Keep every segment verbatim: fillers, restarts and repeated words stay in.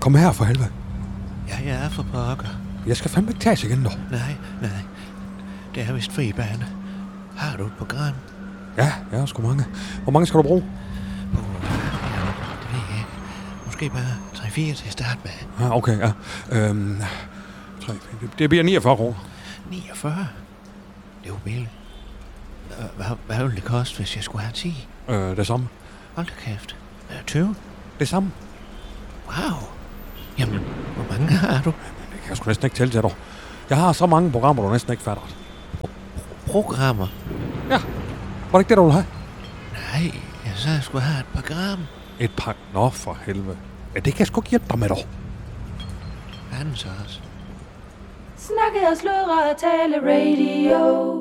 Kom her for helvede. Ja, jeg er for pokker. Jeg skal fandme ikke tages igen, dog. Nej, nej. Det er vist fri bane. Har du et program? Ja, jeg har sgu mange. Hvor mange skal du bruge? Oh, ja, det ved jeg ikke. Måske bare tre fire til at starte med. Ja, okay, ja. Øhm, tre, det bliver niogfyrre kroner. niogfyrre? Det er jo billigt. Hvad, hvad ville det koste, hvis jeg skulle have ti? Øh, det samme. Hold da kæft. tyve? Det samme. Wow. Jamen, hvor mange har du? Det kan jeg sgu næsten ikke tælle til dig. Jeg har så mange programmer, du næsten ikke fatter det. Programmer? Ja. Var det ikke det, du ville have? Nej, jeg så jeg skulle have et program. Et par... Nå, for helvede. Ja, det kan jeg sgu ikke hjælpe dig med, dog. Hvad er den så også? Snakke og sludre og tale radio.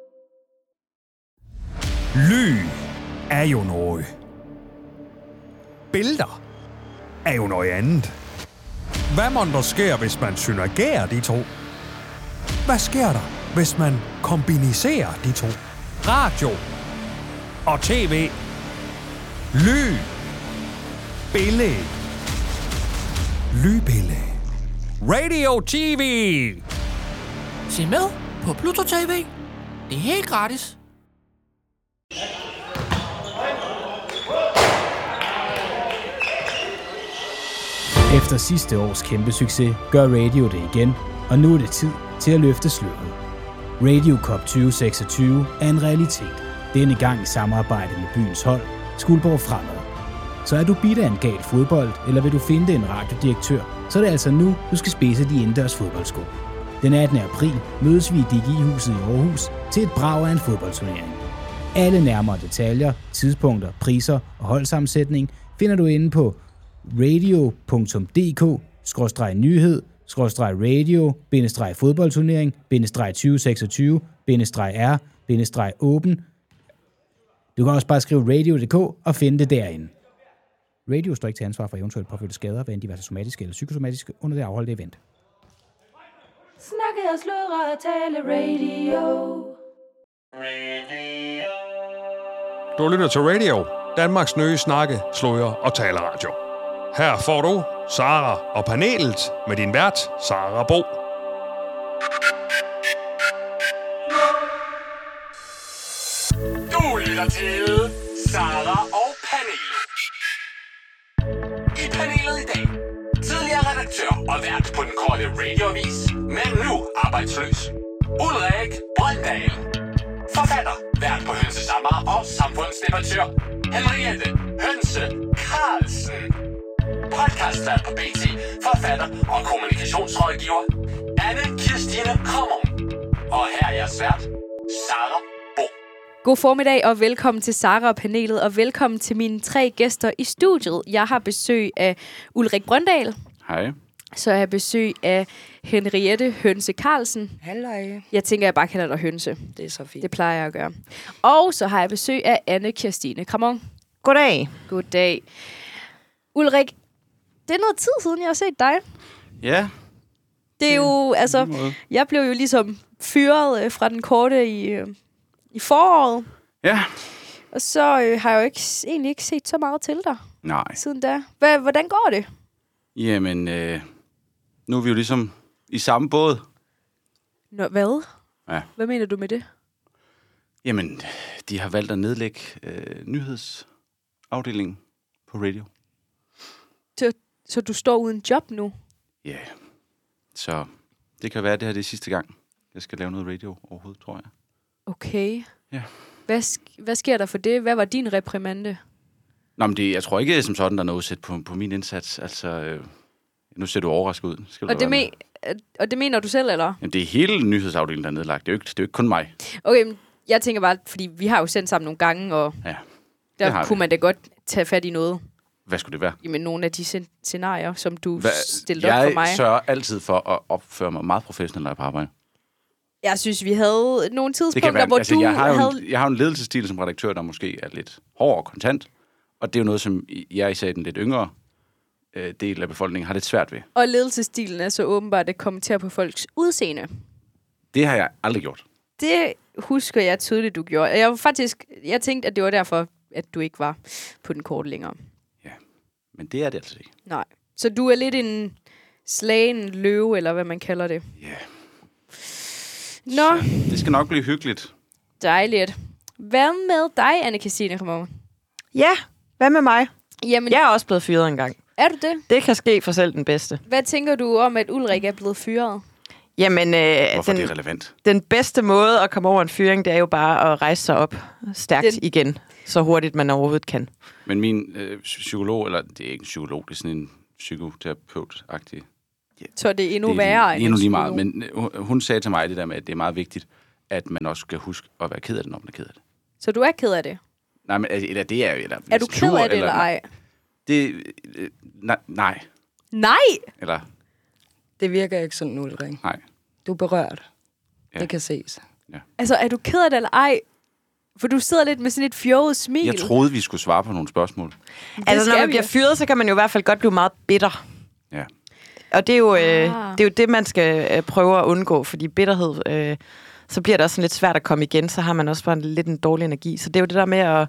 Lyd er jo noget. Billeder er jo noget andet. Hvad må der sker, hvis man synergerer de to? Hvad sker der, hvis man kombinerer de to? Radio og tv. Lyd. Billede. Lydbillede. Radio T V. Se med på Pluto T V. Det er helt gratis. Efter sidste års kæmpe succes gør radio det igen, og nu er det tid til at løfte sløret. Radio Cup tyve seksogtyve er en realitet. Denne gang i samarbejde med byens hold, Skuldborg Fremad. Så er du bidt af en gal fodbold, eller vil du finde en radiodirektør, så er det altså nu, du skal spise de indendørs fodboldsko. Den attende april mødes vi i Digi-huset i Aarhus til et brag af en fodboldturnering. Alle nærmere detaljer, tidspunkter, priser og holdsammensætning finder du inde på radio punktum d k skråstreg nyhed skråstreg radio bindestreg fodboldturnering bindestreg tyve seksogtyve bindestreg r bindestreg åben. Du kan også bare skrive radio punktum d k og finde det derinde. Radio står ikke til ansvar for eventuelt påførte skader, hvad end de være somatiske eller psykosomatiske under det afholdte event. Snakke og sludre og tale radio. Du lytter til Radio, Danmarks nye snakke, sløjer og taleradio. Her får du Sara og panelet med din vært, Sara Bo. Du lytter til Sara og panelet. I panelet i dag, tidligere redaktør og vært på den korte radioavis, men nu arbejdsløs, Ulrik Brøndal. Forfatter, vært på Hønsesammer og samfundsdebattør, Henriette Hønse Carlsen. Podcastvært på B T, forfatter og kommunikationsrådgiver, Anne Kirstine Krummer. Og her er jeres vært, Sara Bo. God formiddag og velkommen til Sara og panelet, og velkommen til mine tre gæster i studiet. Jeg har besøg af Ulrik Brøndal. Hej. Så har jeg besøg af Henriette Hønse Carlsen. Halløj. Jeg tænker, jeg bare kalder dig Hønse. Det er så fint. Det plejer jeg at gøre. Og så har jeg besøg af Anne Kirstine Kramon. Goddag. Goddag. Ulrik, det er noget tid siden, jeg har set dig. Ja. Det er jo, altså, jeg blev jo ligesom fyret øh, fra den korte i, øh, i foråret. Ja. Og så øh, har jeg jo ikke, egentlig ikke set så meget til dig. Nej. Siden da. Hva, hvordan går det? Jamen, øh, nu er vi jo ligesom i samme båd. Nå, hvad? Ja. Hvad mener du med det? Jamen, de har valgt at nedlægge øh, nyhedsafdelingen på radio. Så, så du står uden job nu? Ja. Yeah. Så det kan være, at det her det er sidste gang, jeg skal lave noget radio overhovedet, tror jeg. Okay. Ja. Hvad, sk- hvad sker der for det? Hvad var din reprimande? Nå, men det, jeg tror ikke, som sådan, der er noget sæt på, på min indsats. Altså, øh, nu ser du overrasket ud. Skal du og, det me- og det mener du selv, eller? Jamen, det er hele nyhedsafdelingen, der er nedlagt. Det er jo ikke, det er jo ikke kun mig. Okay, men jeg tænker bare, fordi vi har jo sendt sammen nogle gange, og ja, der kunne vi. man da godt tage fat i noget. Hvad skulle det være? Jamen, nogle af de sen- scenarier, som du Hva? stillede op for mig. Jeg sørger altid for at opføre mig meget professionelt, når jeg er på arbejde. Jeg synes, vi havde nogle tidspunkter, være, hvor altså, du jeg har havde... En, jeg har en ledelsesstil som redaktør, der måske er lidt hård og kontant. Og det er jo noget, som jeg især den lidt yngre øh, del af befolkningen har lidt svært ved. Og ledelsesstilen er så åbenbart at kommentere på folks udseende. Det har jeg aldrig gjort. Det husker jeg tydeligt, du gjorde. Jeg var faktisk, jeg tænkte, at det var derfor, at du ikke var på den korte længere. Ja, men det er det altså ikke. Nej. Så du er lidt en slagen løve, eller hvad man kalder det? Ja. Yeah. Nå. Så det skal nok blive hyggeligt. Dejligt. Hvad med dig, Anne-Kristine Ramon? Ja, hvad med mig? Jamen, Jeg er også blevet fyret engang. er du det? Det kan ske for selv den bedste. Hvad tænker du om, at Ulrik er blevet fyret? Jamen, øh, Hvorfor den, det er relevant? den bedste måde at komme over en fyring, det er jo bare at rejse sig op stærkt Den- den... igen. Så hurtigt man overhovedet kan. Men min øh, psykolog, eller det er ikke en psykolog, det er sådan en psykoterapeut-agtig. Så det er endnu Det er værre end endnu en lige meget. psykolog. Men øh, hun- hun sagde til mig det der med, at det er meget vigtigt, at man også skal huske at være ked af det, når man er ked af det. Så du er ked af det? Nej, men altså, eller det er jo... Eller, Er du ked af det, eller ej? Det, øh, nej, nej. Nej! Eller Det virker ikke sådan, Ulrik. nej. Du er berørt. Ja. Det kan ses. Altså, er du ked af det, eller ej? For du sidder lidt med sådan et fjollet smil. Jeg troede, vi skulle svare på nogle spørgsmål. Altså, når skal man vi bliver jo. fyret, så kan man jo i hvert fald godt blive meget bitter. Ja. Og det er jo, øh, Ah. det, er jo det, man skal øh, prøve at undgå, fordi bitterhed, øh, så bliver det også sådan lidt svært at komme igen, så har man også bare lidt en dårlig energi. Så det er jo det der med at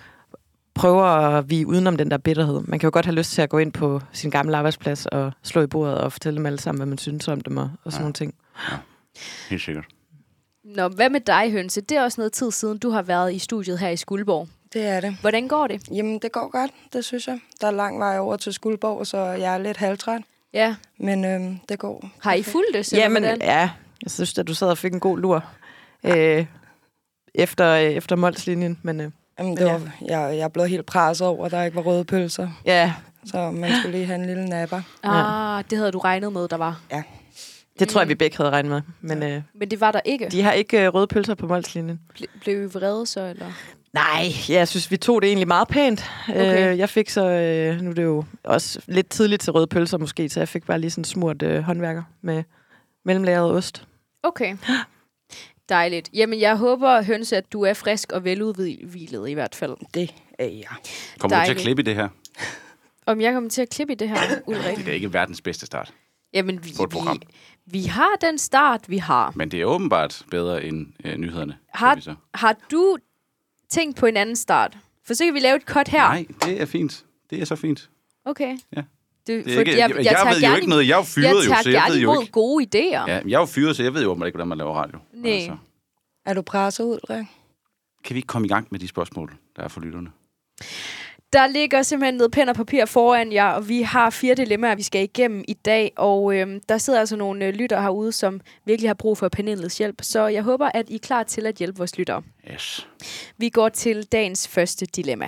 prøve at vige udenom den der bitterhed. Man kan jo godt have lyst til at gå ind på sin gamle arbejdsplads og slå i bordet og fortælle dem alle sammen, hvad man synes om dem og, og sådan Ja. nogle ting. Helt sikkert. Nå, hvad med dig, Hønse? Det er også noget tid siden, du har været i studiet her i Skuldborg. Det er det. Hvordan går det? Jamen, det går godt, det synes jeg. Der er lang vej over til Skuldborg, så jeg er lidt halvtræt. Ja. Men øhm, det går. Har I fulgt det? eller Jamen, hvordan? ja, jeg synes, at du sad og fik en god lur øh, efter, øh, efter Molslinjen, men øh, Jamen, det var, jeg, jeg er blevet helt presset over, at der ikke var røde pølser. ja, Så man skulle lige have en lille napper. Ah, det havde du regnet med, der var. Ja. det tror jeg, vi begge havde regnet med. Men øh, Men det var der ikke. de har ikke øh, røde pølser på Molslinjen. Ble- blev I vrede så, eller? Nej, jeg synes, vi tog det egentlig meget pænt. Okay. Øh, jeg fik så, øh, nu er det jo også lidt tidligt til røde pølser måske, så jeg fik bare lige sådan smurt øh, håndværker med mellemlagret ost. Okay. Dejligt. Jamen, jeg håber, Hønse, at du er frisk og veludhvilet i hvert fald. Det er jeg. Kommer du til Dejligt. at klippe i det her? Om jeg kommer til at klippe i det her, Ulrik? Det er ikke verdens bedste start Jamen, vi, på et program. vi, vi har den start, vi har. Men det er åbenbart bedre end øh, nyhederne. Har, siger vi så. har du tænkt på en anden start? For så kan vi lave et cut her. Nej, det er fint. Det er så fint. Okay. Ja. Det, Det er for ikke, jeg, jeg, jeg, jeg, tager ved jo gerne, ikke noget. Jeg er jo fyret jeg jo, tager så jeg gerne ved jo imod ikke. gode idéer. Ja, jeg er jo fyret, så jeg ved jo åbenbart ikke, hvordan man laver radio. Nej. Altså, Er du presset, Ulrik? kan vi ikke komme i gang med de spørgsmål, der er for lytterne? Der ligger simpelthen noget pen og papir foran jer, og vi har fire dilemmaer, vi skal igennem i dag. Og øhm, der sidder altså nogle øh, lyttere herude, som virkelig har brug for panelets hjælp. Så jeg håber, at I er klar til at hjælpe vores lyttere. Yes. Vi går til dagens første dilemma.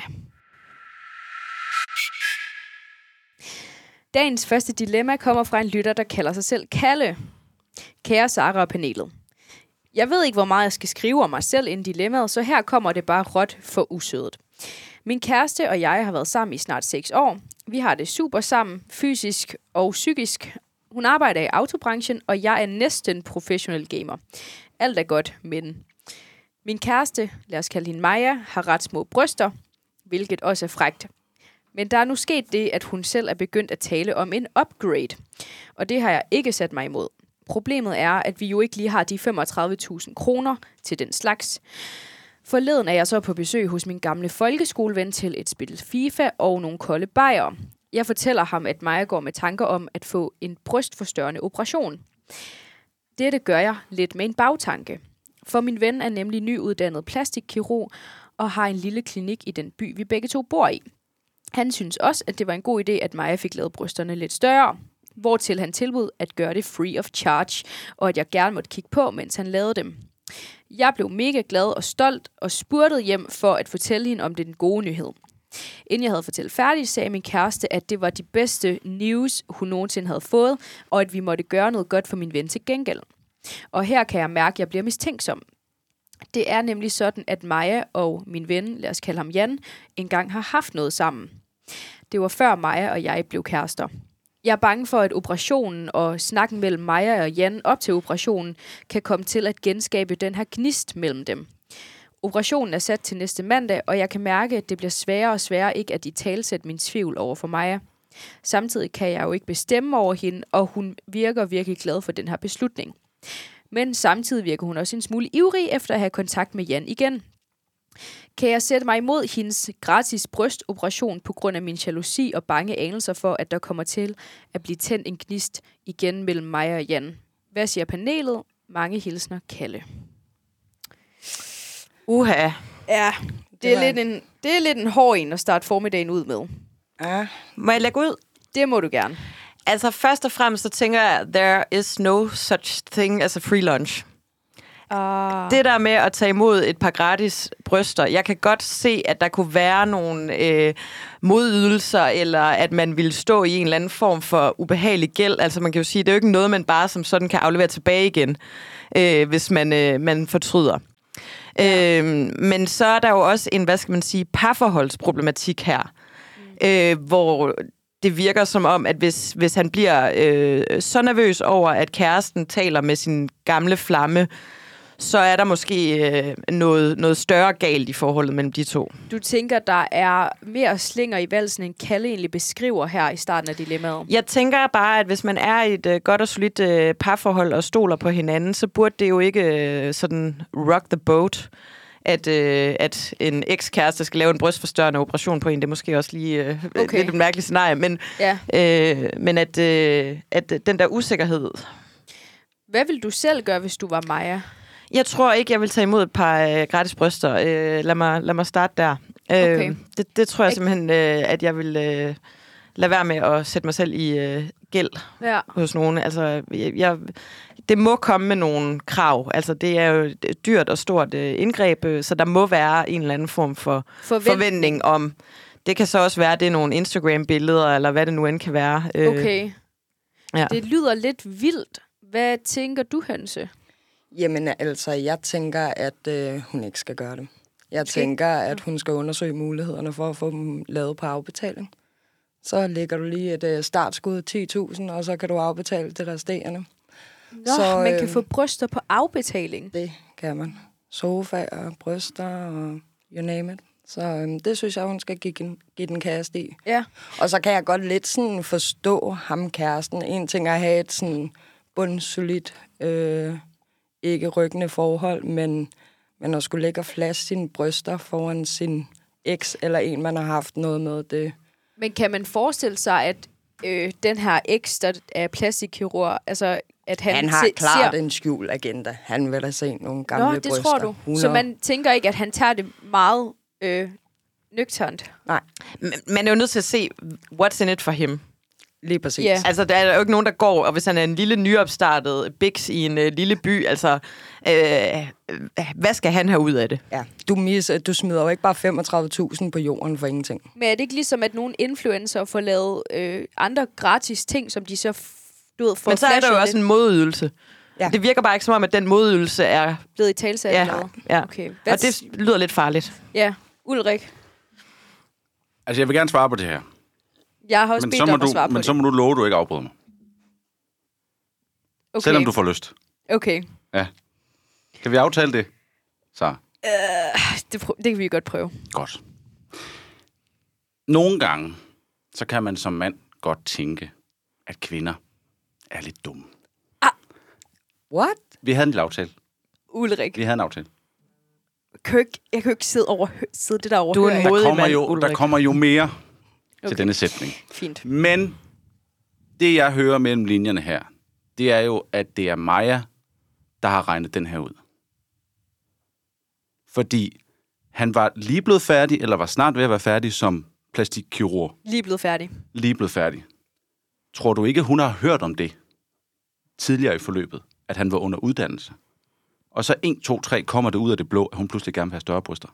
Dagens første dilemma kommer fra en lytter, der kalder sig selv Kalle. Kære Sara og panelet. Jeg ved ikke, hvor meget jeg skal skrive om mig selv inden dilemmaet, så her kommer det bare råt for usødet. Min kæreste og jeg har været sammen i snart seks år. Vi har det super sammen, fysisk og psykisk. Hun arbejder i autobranchen, og jeg er næsten professionel gamer. Alt er godt, men min kæreste, lad os kalde hende Maja, har ret små bryster, hvilket også er frækt. Men der er nu sket det, at hun selv er begyndt at tale om en upgrade. Og det har jeg ikke sat mig imod. Problemet er, at vi jo ikke lige har de femogtredive tusind kroner til den slags. Forleden er jeg så på besøg hos min gamle folkeskoleven til et spil FIFA og nogle kolde bajer. Jeg fortæller ham, at Maja går med tanker om at få en brystforstørrende operation. Dette gør jeg lidt med en bagtanke. For min ven er nemlig nyuddannet plastikkirurg og har en lille klinik i den by, vi begge to bor i. Han synes også, at det var en god idé, at Maja fik lavet brysterne lidt større. Hvortil han tilbød at gøre det free of charge, og at jeg gerne måtte kigge på, mens han lavede dem. Jeg blev mega glad og stolt og spurtede hjem for at fortælle hende om den gode nyhed. Inden jeg havde fortalt færdigt, sagde min kæreste, at det var de bedste news, hun nogensinde havde fået, og at vi måtte gøre noget godt for min ven til gengæld. Og her kan jeg mærke, at jeg bliver mistænksom. Det er nemlig sådan, at Maja og min ven, lad os kalde ham Jan, engang har haft noget sammen. Det var før Maja og jeg blev kærester. Jeg er bange for, at operationen og snakken mellem Maja og Jan op til operationen kan komme til at genskabe den her gnist mellem dem. Operationen er sat til næste mandag, og jeg kan mærke, at det bliver sværere og sværere ikke at italesætte min tvivl over for Maja. Samtidig kan jeg jo ikke bestemme over hende, og hun virker virkelig glad for den her beslutning. Men samtidig virker hun også en smule ivrig efter at have kontakt med Jan igen. Kan jeg sætte mig imod hendes gratis brystoperation på grund af min jalousi og bange anelser for, at der kommer til at blive tændt en gnist igen mellem mig og Jan? Hvad siger panelet? Mange hilsner, Kalle. Uha. Ja, det, det, er lidt en, det er lidt en hård en at starte formiddagen ud med. Ja. Må jeg lægge ud? Det må du gerne. Altså, først og fremmest, så tænker jeg, there is no such thing as a free lunch. Uh. Det der med at tage imod et par gratis bryster, jeg kan godt se, at der kunne være nogle øh, modydelser, eller at man ville stå i en eller anden form for ubehagelig gæld. Altså, man kan jo sige, det er jo ikke noget, man bare som sådan kan aflevere tilbage igen, øh, hvis man, øh, man fortryder. Ja. Øh, men så er der jo også en, hvad skal man sige, parforholdsproblematik her, mm. øh, hvor det virker som om, at hvis, hvis han bliver øh, så nervøs over, at kæresten taler med sin gamle flamme, så er der måske øh, noget, noget større galt i forholdet mellem de to. Du tænker, der er mere slinger i valsen, end Kalle egentlig beskriver her i starten af dilemmaet? Jeg tænker bare, at hvis man er i et øh, godt og solidt øh, parforhold og stoler på hinanden, så burde det jo ikke øh, sådan rock the boat, at, øh, at en ekskæreste skal lave en brystforstørrende operation på en. Det er måske også lige øh, okay. lidt et mærkeligt scenarie, men, ja. øh, men at, øh, at den der usikkerhed... Hvad vil du selv gøre, hvis du var Maja? Jeg tror ikke, jeg vil tage imod et par øh, gratis bryster. Øh, lad, mig, lad mig starte der. Okay. Øh, det, det tror jeg simpelthen, øh, at jeg vil øh, lade være med at sætte mig selv i øh, gæld ja. hos nogen. Altså, jeg, jeg, det må komme med nogle krav. Altså, det er jo et dyrt og stort øh, indgreb, øh, så der må være en eller anden form for Forvent- forventning om... Det kan så også være, at det er nogle Instagram-billeder, eller hvad det nu end kan være. Øh, okay. Ja. Det lyder lidt vildt. Hvad tænker du, Hanse? Jamen altså, jeg tænker, at øh, hun ikke skal gøre det. Jeg Okay. tænker, at hun skal undersøge mulighederne for at få dem lavet på afbetaling. Så lægger du lige et øh, startskud ti tusind, og så kan du afbetale det der resterende. Nå, så, man kan øh, få bryster på afbetaling. Det kan man. Sofa og bryster og you name it. Så øh, det synes jeg, hun skal give den, give den kæreste i. Ja. Og så kan jeg godt lidt sådan forstå ham kæresten. En ting er at have et sådan bundsolidt... Øh, ikke ryggende forhold, men, men at skulle lægge og flaske sine bryster foran sin eks, eller en, man har haft noget med det. Men kan man forestille sig, at øh, den her eks, der er plastikkirurg, altså at han, han har se, klart ser... en skjult agenda. Han vil da se nogle gamle Nå, det bryster. tror du. hundrede. Så man tænker ikke, at han tager det meget øh, nøgternt? Nej. Men man er jo nødt til at se, what's in it for him. Lige præcis. Yeah. Altså, der er jo ikke nogen, der går, og hvis han er en lille nyopstartet biks i en øh, lille by, altså, øh, hvad skal han have ud af det? Ja, du, mis, du smider jo ikke bare femogtredive tusind på jorden for ingenting. Men er det ikke ligesom, at nogle influencer får lavet øh, andre gratis ting, som de så f- du ved, får Men så er der jo flashet også lidt? en modydelse. Ja. Det virker bare ikke som om, at den modydelse er... Blevet i talsat Ja, eller noget? ja. Okay. Og det lyder lidt farligt. Ja, Ulrik. Altså, jeg vil gerne svare på det her. Jeg har også Men bedt så dig må om at du, svare på men det. så må du love, at du ikke afbryder mig. Okay. Selvom du får lyst. Okay. Ja. Kan vi aftale det? Så. Uh, det, prø- det kan vi godt prøve. Godt. Nogle gange, så kan man som mand godt tænke, at kvinder er lidt dumme. What? Vi havde en lille aftale. Ulrik. Vi havde en aftale. Kan jeg, ikke, jeg kan jo ikke sidde, over, sidde det der over. Du er en Der modig kommer, mand, jo, Ulrik. der kommer jo mere til Okay. denne sætning. Fint. Men det, jeg hører mellem linjerne her, det er jo, at det er Maja, der har regnet den her ud. Fordi han var lige blevet færdig, eller var snart ved at være færdig som plastikkirurg. Lige blevet færdig. Lige blevet færdig. Tror du ikke, hun har hørt om det tidligere i forløbet, at han var under uddannelse? Og så en, to, tre kommer det ud af det blå, at hun pludselig gerne vil have større bryster.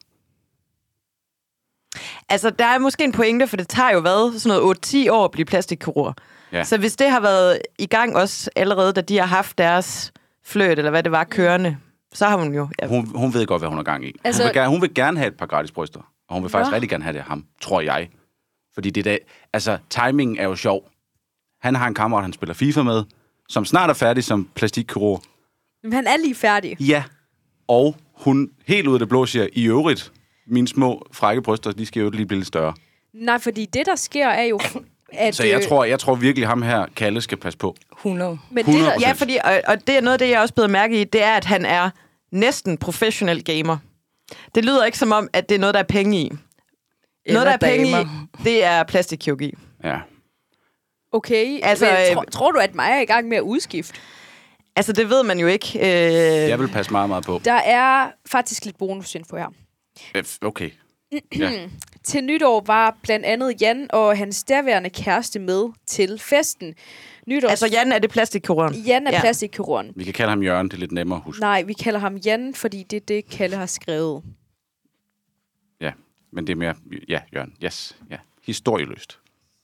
Altså, der er måske en pointe, for det tager jo hvad? Sådan noget otte til ti år at blive plastikkirurg. Ja. Så hvis det har været i gang også allerede, da de har haft deres fløjt, eller hvad det var, kørende, så har hun jo... Ja. Hun, hun ved godt, hvad hun har gang i. Altså- Altså, hun, vil gerne, hun vil gerne have et par gratis bryster. Og hun vil faktisk Nå. rigtig gerne have det af ham, tror jeg. Fordi det der, altså, timingen er jo sjov. Han har en kammerat, han spiller FIFA med, som snart er færdig som plastikkirurg. Men han er lige færdig. Ja. Og hun helt ud af det blå siger, i øvrigt, mine små frække bryster, de skal jo lige blive lidt større. Nej, fordi det, der sker, er jo... At, Så jeg øh, tror, jeg tror virkelig, ham her, Kalle, skal passe på. hundrede. Men det, hundrede der, procent. Ja, fordi, og, og det er noget af det, jeg også blevet mærke i, det er, at han er næsten professionel gamer. Det lyder ikke som om, at det er noget, der er penge i. Eller noget, der er penge damer. i, det er plastikkirurgi. Ja. Okay, Altså, altså, øh, tror, tror du, at Maja er i gang med at udskifte? Altså, det ved man jo ikke. Øh... Jeg vil passe meget, meget på. Der er faktisk lidt bonusinfo her. Øh, Okay. Ja. Til nytår var blandt andet Jan og hans derværende kæreste med til festen. Nytårs... Altså, Jan er det plastikkirurgen. Jan er Ja. ja. plastikkirurgen. Vi kan kalde ham Jørgen, det er lidt nemmere at huske. Nej, vi kalder ham Jan, fordi det er det, Kalle har skrevet. Ja, men det er mere... Ja, Jørgen. Yes. Ja. Historieløst.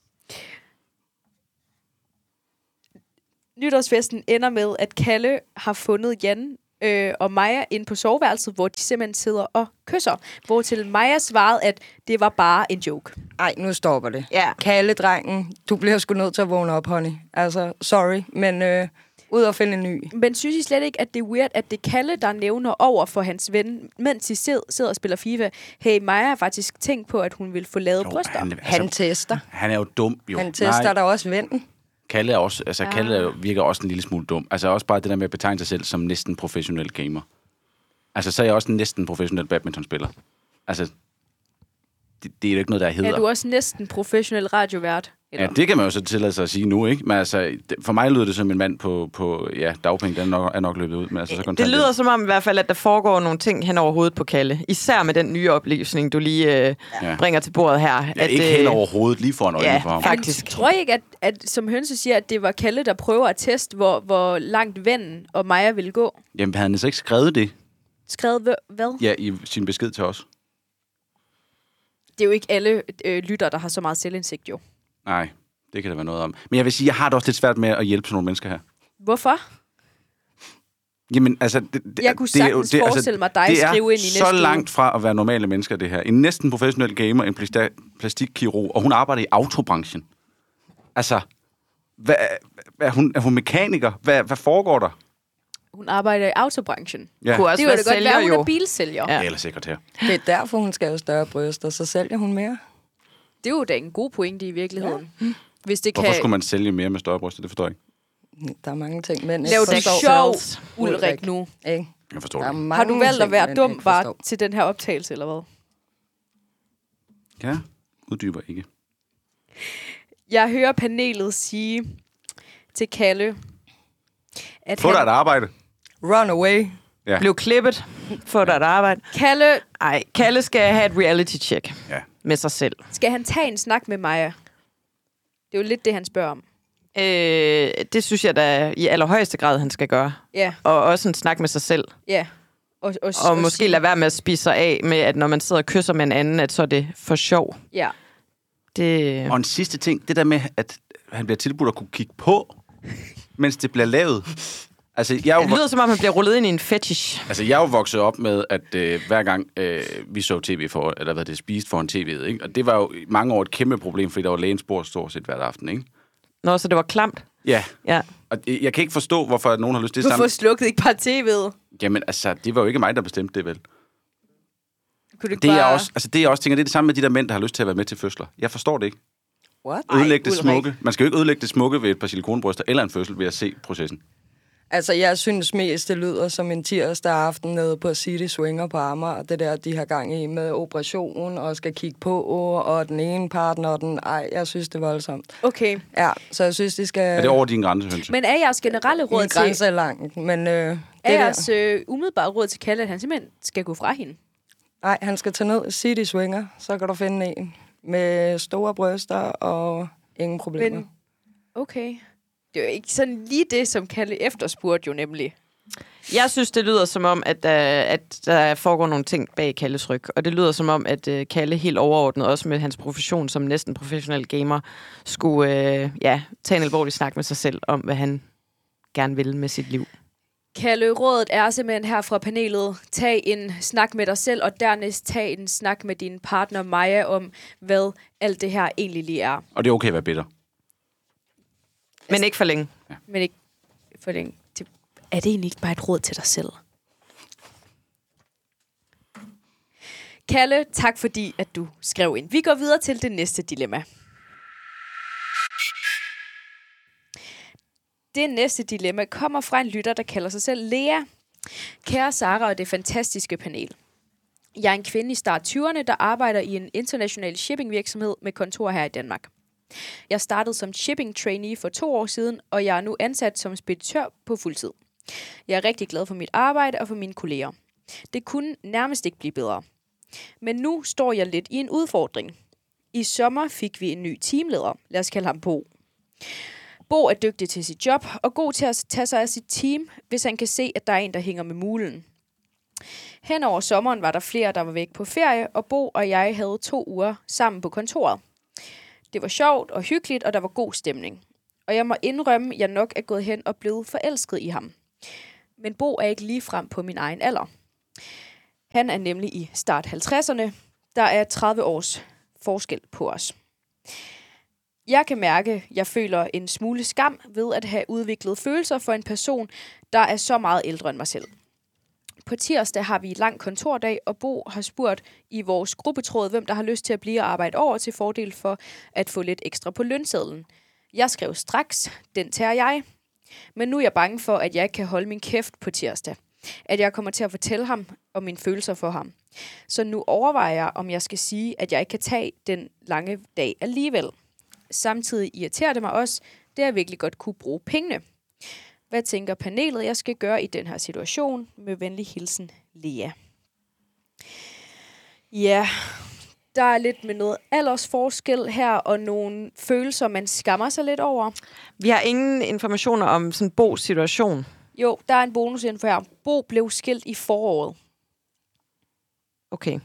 Nytårsfesten ender med, at Kalle har fundet Jan øh, og Maja inde på soveværelset, hvor de simpelthen sidder og kysser. Hvortil Maja svarede, at det var bare en joke. Ej, nu stopper det. Ja. Kalle, drengen, du bliver sgu nødt til at vågne op, honey. Altså, sorry, men øh, ud og finde en ny. Men synes I slet ikke, at det er weird, at det er Kalle, der nævner over for hans ven, mens de sid- sidder og spiller FIFA? Hey, Maja har faktisk tænkt på, at hun vil få lavet bryster. han, Han tester. han er jo dum, jo. Han tester der også vennen. Kalle er også, altså, Kalle er jo- virker også en lille smule dum. Altså også bare det der med at betegne sig selv som næsten professionel gamer. Altså, så er jeg også en næsten professionel badmintonspiller. Altså, det, det er jo ikke noget, der hedder. Er du også næsten professionel radiovært? Eller? Ja, det kan man jo så tillade sig at sige nu, ikke? Men altså, det- for mig lyder det som en mand på, på ja, dagpenge, den er nok, er nok løbet ud. Men altså, så Det kontant- lyder som om i hvert fald, at der foregår nogle ting hen over hovedet på Kalle. Især med den nye oplysning, du lige øh, Ja. bringer til bordet her. Ja, at, ikke øh, hen over hovedet, lige foran øjnene ja, for ham. faktisk. Men tror I ikke, at, at som Hønse siger, at det var Kalle, der prøver at teste, hvor, hvor langt vennen og Maja ville gå? Jamen, havde han så ikke skrevet det? Skrevet hva- hvad? Ja, i sin besked til os. Det er jo ikke alle øh, lytter, der har så meget selvindsigt, jo. Nej, det kan der være noget om. Men jeg vil sige, jeg har det også lidt svært med at hjælpe sådan nogle mennesker her. Hvorfor? Jamen, altså... Det, det, Jeg kunne det er jo- sagtens det, altså, forestille mig dig det er skrive ind i så næste uge. langt fra at være normale mennesker, det her. En næsten professionel gamer, en plasta- plastikkirurg, og hun arbejder i autobranchen. Altså, hvad, er, hun, er hun mekaniker? Hvad, hvad foregår der? Hun arbejder i autobranchen. Ja, Kunne også Det være kunne da godt sælger, være, hun jo. er bilsælger. Ja. Ja. eller sekretær. Det er derfor, hun skal have større bryster, så sælger hun mere. Det er jo da en god pointe i virkeligheden. Ja. Hvis det Hvorfor kan skulle man sælge mere med større bryster? Det forstår jeg ikke. Der er mange ting, men lave det sjov, Ulrik, nu. Ikke? Jeg forstår Der er det ikke. mange Har du valgt at ting, være man dum ikke bare forstår. til den her optagelse, eller hvad? Ja, uddyber ikke. Jeg hører panelet sige til Kalle, at Få dig et han, arbejde. Run away. Ja. Blev klippet, få dig et arbejde. Kalle, Ej, Kalle skal have et reality check Ja. med sig selv. skal han tage en snak med Maja? Det er jo lidt det, han spørger om. Øh, det synes jeg da i allerhøjeste grad, han skal gøre. Ja, Og også en snak med sig selv. ja. Og, og, Og måske lade være med at spise sig af med, at når man sidder og kysser med en anden, at så er det for sjov. Ja. Det... Og en sidste ting, det der med, at han bliver tilbudt at kunne kigge på, mens det bliver lavet. Altså, jeg er jo, Det lyder som om, han bliver rullet ind i en fetish. altså, jeg er jo vokset op med, at øh, hver gang øh, vi så tv for, eller hvad det spiste foran tv'et, ikke? Og det var jo i mange år et kæmpe problem, fordi der var lægens bord stort set hver aften, ikke? Nå, så det var klamt. Ja, Ja. og jeg kan ikke forstå, hvorfor nogen har lyst til det Hvorfor samme. slukkede ikke bare tv'et? Jamen, altså, det var jo ikke mig, der bestemte det, vel? Kunne du ikke Det er bare... også, altså, det er også tænker, det er det samme med de der mænd, der har lyst til at være med til fødsler. Jeg forstår det ikke. What? Ødelægge det Ulrik. smukke. Man skal jo ikke ødelægge det smukke ved et par silikonbryster eller en fødsel ved at se processen. Altså, jeg synes mest, det lyder som en tirsdag aften nede på City Swinger på Amager. Det der, de har gang i med operation og skal kigge på, og den ene partner og den... Ej, jeg synes, det er voldsomt. Okay. Ja, så jeg synes, de skal... Er det over din grænse, Hønse? Men er jeres generelle råd Min til... grænse er langt, men øh, det Er der... jeres øh, umiddelbare råd til Kalle, at han simpelthen skal gå fra hende? Nej, han skal tage ned City Swinger, så kan du finde en med store bryster og ingen problemer. Men, okay. Det er jo ikke sådan lige det, som Kalle efterspurgte jo nemlig. Jeg synes, det lyder som om, at, uh, at der foregår nogle ting bag Kalles ryg. Og det lyder som om, at uh, Kalle helt overordnet, også med hans profession som næsten professionel gamer, skulle uh, ja, tage en alvorlig snak med sig selv om, hvad han gerne vil med sit liv. Kalle, rådet er simpelthen her fra panelet. Tag en snak med dig selv, og dernæst tag en snak med din partner Maja om, hvad alt det her egentlig lige er. Og det er okay at være bitter. Men ikke for længe. Men ikke for længe. Det, er det egentlig ikke bare et råd til dig selv? Kalle, tak fordi, at du skrev ind. Vi går videre til det næste dilemma. Det næste dilemma kommer fra en lytter, der kalder sig selv Lea. Kære Sara og det fantastiske panel. Jeg er en kvinde i start tyverne, der arbejder i en international shippingvirksomhed med kontor her i Danmark. Jeg startede som shipping trainee for to år siden, og jeg er nu ansat som speditør på fuldtid. Jeg er rigtig glad for mit arbejde og for mine kolleger. Det kunne nærmest ikke blive bedre. Men nu står jeg lidt i en udfordring. I sommer fik vi en ny teamleder. Lad os kalde ham Bo. Bo er dygtig til sit job og god til at tage sig af sit team, hvis han kan se, at der er en, der hænger med mulen. Hen over sommeren var der flere, der var væk på ferie, og Bo og jeg havde to uger sammen på kontoret. Det var sjovt og hyggeligt, og der var god stemning. Og jeg må indrømme, at jeg nok er gået hen og blevet forelsket i ham. Men Bo er ikke lige frem på min egen alder. Han er nemlig i start halvtredserne. Der er tredive års forskel på os. Jeg kan mærke, at jeg føler en smule skam ved at have udviklet følelser for en person, der er så meget ældre end mig selv. På tirsdag har vi en lang kontordag, og Bo har spurgt i vores gruppetråd, hvem der har lyst til at blive og arbejde over til fordel for at få lidt ekstra på lønsedlen. Jeg skrev straks, den tager jeg. Men nu er jeg bange for, at jeg ikke kan holde min kæft på tirsdag. At jeg kommer til at fortælle ham om mine følelser for ham. Så nu overvejer jeg, om jeg skal sige, at jeg ikke kan tage den lange dag alligevel. Samtidig irriterer det mig også, det jeg virkelig godt kunne bruge pengene. Hvad tænker panelet, jeg skal gøre i den her situation? Med venlig hilsen, Lea. Ja, der er lidt med noget aldersforskel her, og nogle følelser, man skammer sig lidt over. Vi har ingen informationer om sådan Bo's situation. Jo, der er en bonusinfo her. Bo blev skilt i foråret. Okay.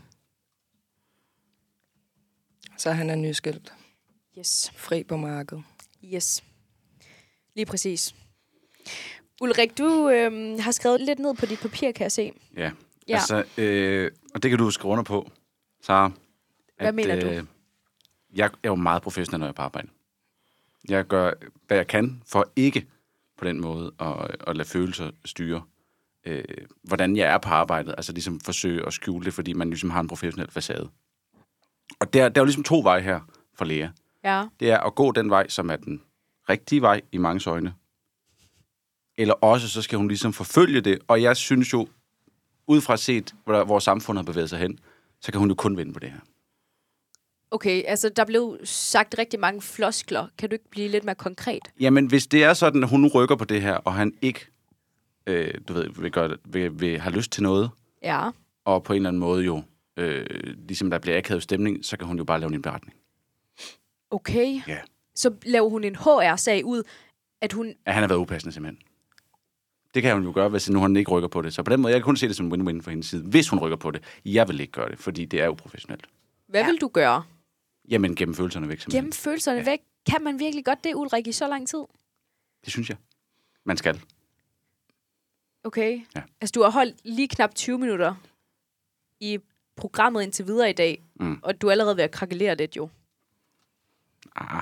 Så han er nyskilt. Yes. Fri på markedet. Yes. Lige præcis. Ulrik, du øh, har skrevet lidt ned på dit papir, kan jeg se. Ja, ja. altså, øh, og det kan du skrive under på, Sara. Hvad at, mener du? Øh, jeg er jo meget professionel, når jeg er på arbejde. Jeg gør, hvad jeg kan, for ikke på den måde at, at lade følelser styre, øh, hvordan jeg er på arbejdet. Altså ligesom forsøge at skjule det, fordi man ligesom har en professionel facade. Og der, der er jo ligesom to veje her for Lea. Ja. Det er at gå den vej, som er den rigtige vej i manges øjne. Eller også, så skal hun ligesom forfølge det. Og jeg synes jo, ud fra set, hvor vores samfund har bevæget sig hen, så kan hun jo kun vinde på det her. Okay, altså der blev sagt rigtig mange floskler. Kan du ikke blive lidt mere konkret? Jamen, hvis det er sådan, at hun nu rykker på det her, og han ikke, øh, du ved, vil, gøre, vil, vil have lyst til noget, ja. Og på en eller anden måde jo, øh, ligesom der bliver akavet stemning, så kan hun jo bare lave en beretning. Okay. Ja. Så laver hun en H R-sag ud, at hun... At han har været upassende simpelthen. Det kan hun jo gøre, hvis nu han ikke rykker på det. Så på den måde, jeg kan kun se det som win-win for hendes side, hvis hun rykker på det. Jeg vil ikke gøre det, fordi det er jo professionelt. Hvad ja. vil du gøre? Jamen, gemme følelserne væk. Simpelthen. Gemme følelserne ja. væk? Kan man virkelig godt det, Ulrik, i så lang tid? Det synes jeg. Man skal. Okay. Ja. Altså, du har holdt lige knap tyve minutter i programmet indtil videre i dag, mm. og du er allerede ved at krakelere lidt, jo. Ah.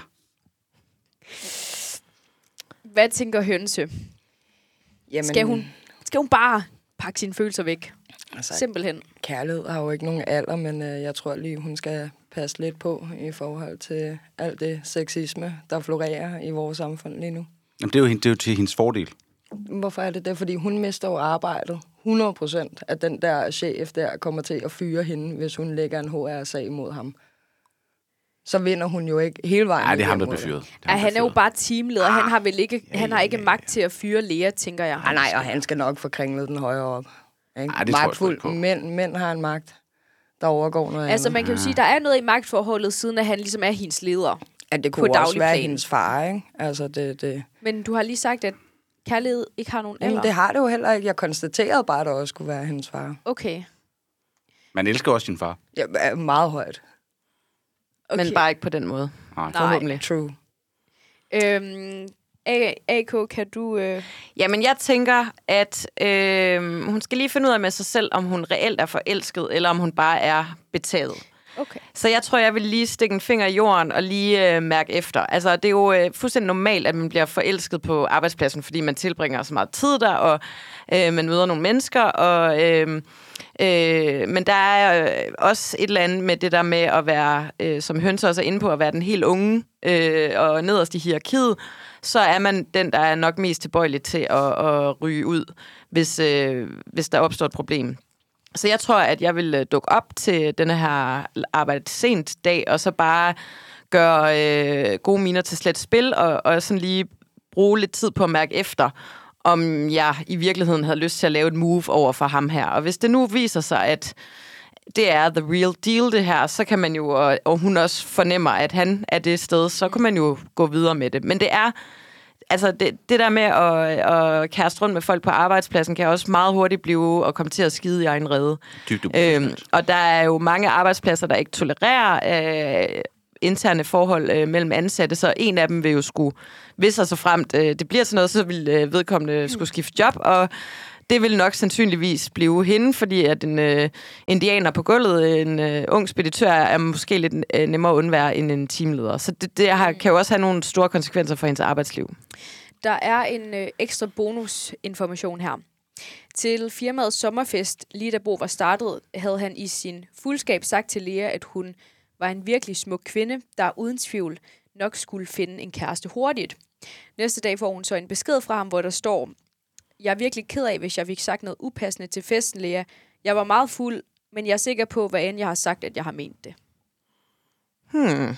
Hvad tænker Hønse? Jamen, skal, hun, skal hun bare pakke sine følelser væk? Altså, simpelthen. Kærlighed har jo ikke nogen alder, men øh, jeg tror lige, hun skal passe lidt på i forhold til alt det sexisme, der florerer i vores samfund lige nu. Jamen, det er jo, det er jo til hendes fordel. Hvorfor er det det? Fordi hun mister jo arbejdet. hundrede procent at den der chef der kommer til at fyre hende, hvis hun lægger en H R-sag mod ham. Så vinder hun jo ikke hele vejen. Nej, det er ham, der bliver fyret. Ja, han er jo bare teamleder. Ah, han har vel ikke, ja, han har ikke ja, ja. magt til at fyre Lea, tænker jeg. Ah, nej, og han skal nok få kringlet den højere op. Ej, det magtfuld. Mænd, mænd har en magt, der overgår noget Altså, andet. man kan jo sige, der er noget i magtforholdet, siden at han ligesom er hendes leder. Ja, det kunne også være plan. hendes far, ikke? Altså, det, det... Men du har lige sagt, at kærlighed ikke har nogen alder. Jamen, det har det jo heller ikke. Jeg konstaterede bare, at det også kunne være hendes far. Okay. Man elsker også sin far. Ja, meget højt. Okay. Men bare ikke på den måde. Nej. Forhåbentlig. True. Øhm, A K, kan du... Øh... Jamen, jeg tænker, at øh, hun skal lige finde ud af med sig selv, om hun reelt er forelsket, eller om hun bare er betaget. Okay. Så jeg tror, jeg vil lige stikke en finger i jorden og lige øh, mærke efter. Altså, det er jo øh, fuldstændig normalt, at man bliver forelsket på arbejdspladsen, fordi man tilbringer så meget tid der, og øh, man møder nogle mennesker, og... Øh, Øh, men der er øh, også et eller andet med det der med at være, øh, som Hønse også er inde på, at være den helt unge øh, og nederst i hierarkiet, så er man den, der er nok mest tilbøjelig til at, at ryge ud, hvis, øh, hvis der opstår et problem. Så jeg tror, at jeg vil øh, dukke op til denne her arbejde sent dag, og så bare gøre øh, gode miner til slet spil, og, og sådan lige bruge lidt tid på at mærke efter, om jeg i virkeligheden havde lyst til at lave et move over for ham her. Og hvis det nu viser sig, at det er the real deal, det her, så kan man jo, og, og hun også fornemmer, at han er det sted, så kan man jo gå videre med det. Men det er, altså det, det der med at, at kaste rundt med folk på arbejdspladsen, kan også meget hurtigt blive og komme til at skide i egen rede. Øhm, og der er jo mange arbejdspladser, der ikke tolererer øh, interne forhold øh, mellem ansatte, så en af dem vil jo skulle, hvis og så fremt øh, det bliver sådan noget, så vil øh, vedkommende skulle skifte job, og det vil nok sandsynligvis blive hende, fordi at en øh, indianer på gulvet, en øh, ung speditør, er måske lidt øh, nemmere at undvære end en teamleder. Så det, det har, kan jo også have nogle store konsekvenser for hendes arbejdsliv. Der er en øh, ekstra bonusinformation her. Til firmaets sommerfest, lige da Bo var startet, havde han i sin fuldskab sagt til Lea, at hun var en virkelig smuk kvinde, der uden tvivl nok skulle finde en kæreste hurtigt. Næste dag får hun så en besked fra ham, hvor der står: jeg er virkelig ked af, hvis jeg fik sagt noget upassende til festen, Lea. Jeg var meget fuld, men jeg er sikker på, hvad end jeg har sagt, at jeg har ment det. Hmm.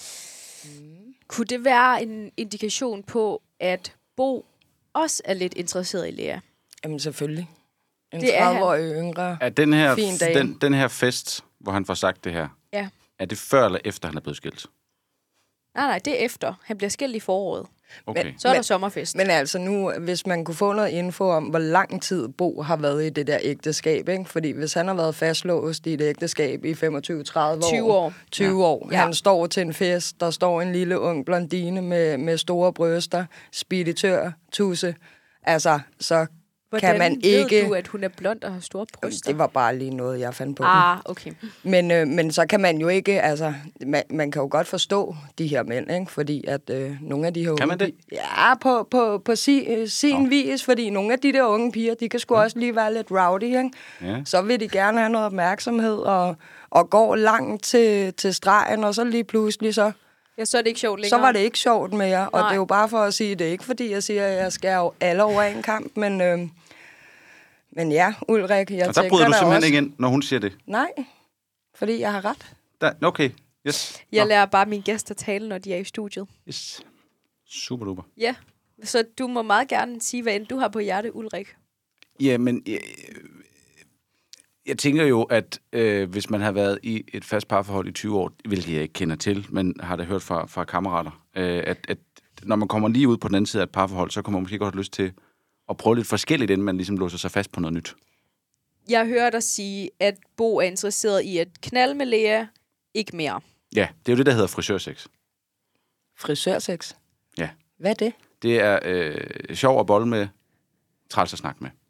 Kunne det være en indikation på, at Bo også er lidt interesseret i Lea? Jamen selvfølgelig. En Det er han. tredive-årig yngre, Er den her, fin dag. den, den her fest, hvor han får sagt det her, Ja. er det før eller efter, han er blevet skilt? Nej, nej, det er efter. Han bliver skilt i foråret. Okay. Men- Så er der Men- sommerfest. Men altså nu, hvis man kunne få noget info om, hvor lang tid Bo har været i det der ægteskab, ikke? Fordi hvis han har været fastlåst i et ægteskab i femogtyve til tredive år... tyve år. tyve år. Ja. Han står til en fest, der står en lille ung blondine med, med store bryster, speditør, tusse. Altså, så Hvordan kan man ved ikke... du, at hun er blond og har store bryster? Det var bare lige noget, jeg fandt på. Ah, okay. Men, øh, men så kan man jo ikke, altså, man, man kan jo godt forstå de her mænd, ikke? Fordi at øh, nogle af de her Kan man unge det? piger- Ja, på, på, på si, øh, sin oh. vis, fordi nogle af de der unge piger, de kan sgu mm. også lige være lidt rowdy, ikke? Ja. Så vil de gerne have noget opmærksomhed, og, og går langt til, til stregen, og så lige pludselig, så, Ja, så er det ikke sjovt længere. så var det ikke sjovt mere. Og Nej. det er jo bare for at sige, det er ikke fordi, jeg siger, at jeg skærer jo alle over en kamp, men... Øh, Men ja, Ulrik, jeg Og der tænker bryder du da simpelthen også... ikke ind, når hun siger det? Nej, fordi jeg har ret. Der, okay, yes. Jeg Nå. lærer bare mine gæster tale, når de er i studiet. Yes. Super duper. Ja, så du må meget gerne sige, hvad end du har på hjerte, Ulrik. Jamen, jeg, jeg tænker jo, at øh, hvis man har været i et fast parforhold i tyve år, hvilket jeg ikke kender til, men har da hørt fra, fra kammerater, øh, at, at når man kommer lige ud på den anden side af et parforhold, så kommer man måske godt have lyst til at prøve lidt forskelligt, inden man ligesom låser sig fast på noget nyt. Jeg hører dig sige, at Bo er interesseret i at knalde med Lea, ikke mere. Ja, det er jo det, der hedder frisørsex. Frisørsex? Ja. Hvad er det? Det er øh, sjov at bolle med, træls at snakke med.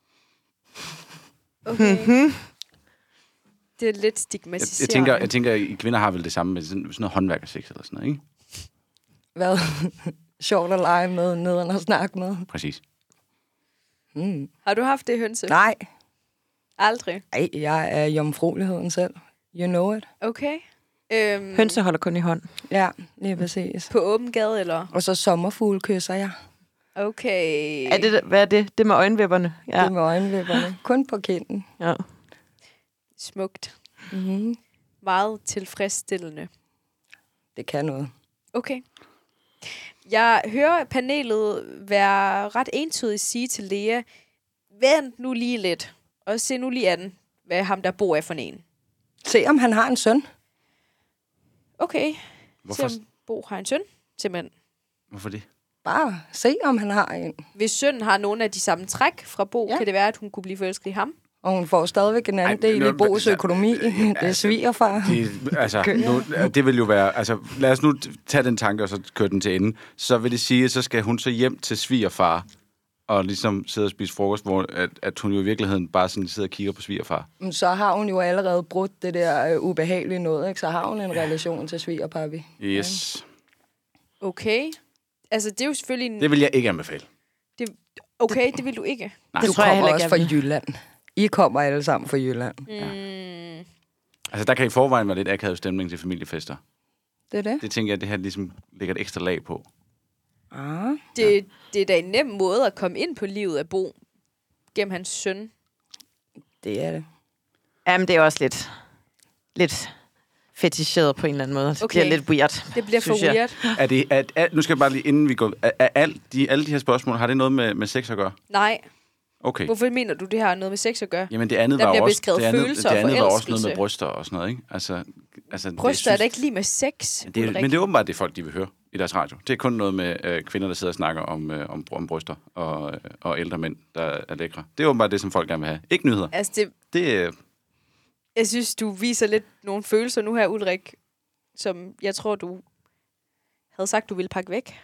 Okay. Det er lidt Jeg, stigmatiserende. jeg, tænker, jeg tænker, at kvinder har vel det samme med sådan, sådan noget håndværkersex eller sådan noget, ikke? Hvad? Sjovt at lege med, nederen og snakke med. Præcis. Mm. Har du haft det, Hønse? Nej. Aldrig? Ej, jeg er jomfrueligheden selv. You know it. Okay. Øhm, Hønse holder kun i hånd. Ja, lige præcis. På åben gade, eller? Og så sommerfugle kysser jeg. Okay. Er det, hvad er det? Det med øjenvipperne? Ja. Det med øjenvipperne. Kun på kinden. Ja. Smukt. Mm-hmm. Meget tilfredsstillende. Det kan noget. Okay. Jeg hører panelet være ret entydigt sige til Lea, vent nu lige lidt, og se nu lige an, hvad ham der bor er for en. Se, om han har en søn. Okay. Hvorfor? Se, om Bo har en søn, simpelthen. Hvorfor det? Bare se, om han har en. Hvis sønnen har nogle af de samme træk fra Bo, ja. Kan det være, at hun kunne blive forelsket i ham? Og hun får stadigvæk en anden Ej, del nu- i Bo's altså, økonomi. Det er svigerfar. Det, altså, nu, det vil jo være... Altså, lad os nu tage den tanke, og så køre den til ende. Så vil det sige, at så skal hun så hjem til svigerfar, og ligesom sidde og spise frokost, hvor at, at hun jo i virkeligheden bare sådan sidder og kigger på svigerfar. Så har hun jo allerede brudt det der øh, ubehagelige noget, ikke? Så har hun en relation til svigerpapi. Yes. Okay. Altså, det er jo selvfølgelig en... Det vil jeg ikke anbefale. Det, okay, det vil du ikke. Nej. Du Det tror jeg kommer heller også ikke, fra jeg vil. Jylland. I kommer alle sammen fra Jylland. Mm. Altså, der kan i forvejen være lidt akavet stemning til familiefester. Det er det. Det tænker jeg, at det her ligesom lægger et ekstra lag på. Ah. Det, det er da en nem måde at komme ind på livet af Bo gennem hans søn. Det er det. Jamen, det er også lidt, lidt feticheret på en eller anden måde. Det Okay. bliver lidt weird. Det bliver for synes jeg. weird. Er det, er, er, nu skal jeg bare lige, inden vi går... Er, er alt de, alle de her spørgsmål, har det noget med, med sex at gøre? Nej. Okay. Hvorfor mener du, det har noget med sex at gøre? Jamen, det andet Der var bliver også... beskrevet det andet, følelser det og andet var også noget forelskelse. med bryster og sådan noget, ikke? Altså, altså, Bryster er det, da ikke lige med sex. det er, men det er åbenbart det, folk de vil høre i deres radio. Det er kun noget med øh, kvinder, der sidder og snakker om, øh, om, om bryster og, øh, og ældre mænd, der er lækre. Det er åbenbart det, som folk gerne vil have. Ikke nyheder. Altså, det, Det er... Øh, jeg synes, du viser lidt nogle følelser nu her, Ulrik, som jeg tror, du havde sagt, du ville pakke væk.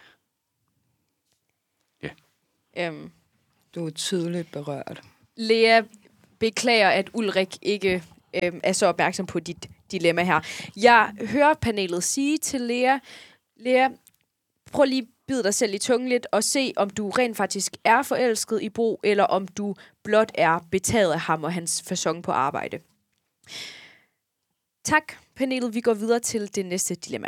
Ja. Øhm, Du er tydeligt berørt. Lea beklager, at Ulrik ikke øhm, er så opmærksom på dit dilemma her. Jeg hører panelet sige til Lea, Lea, prøv lige at bide dig selv i tungen lidt og se, om du rent faktisk er forelsket i Bo, eller om du blot er betaget af ham og hans facon på arbejde. Tak, panelet. Vi går videre til det næste dilemma.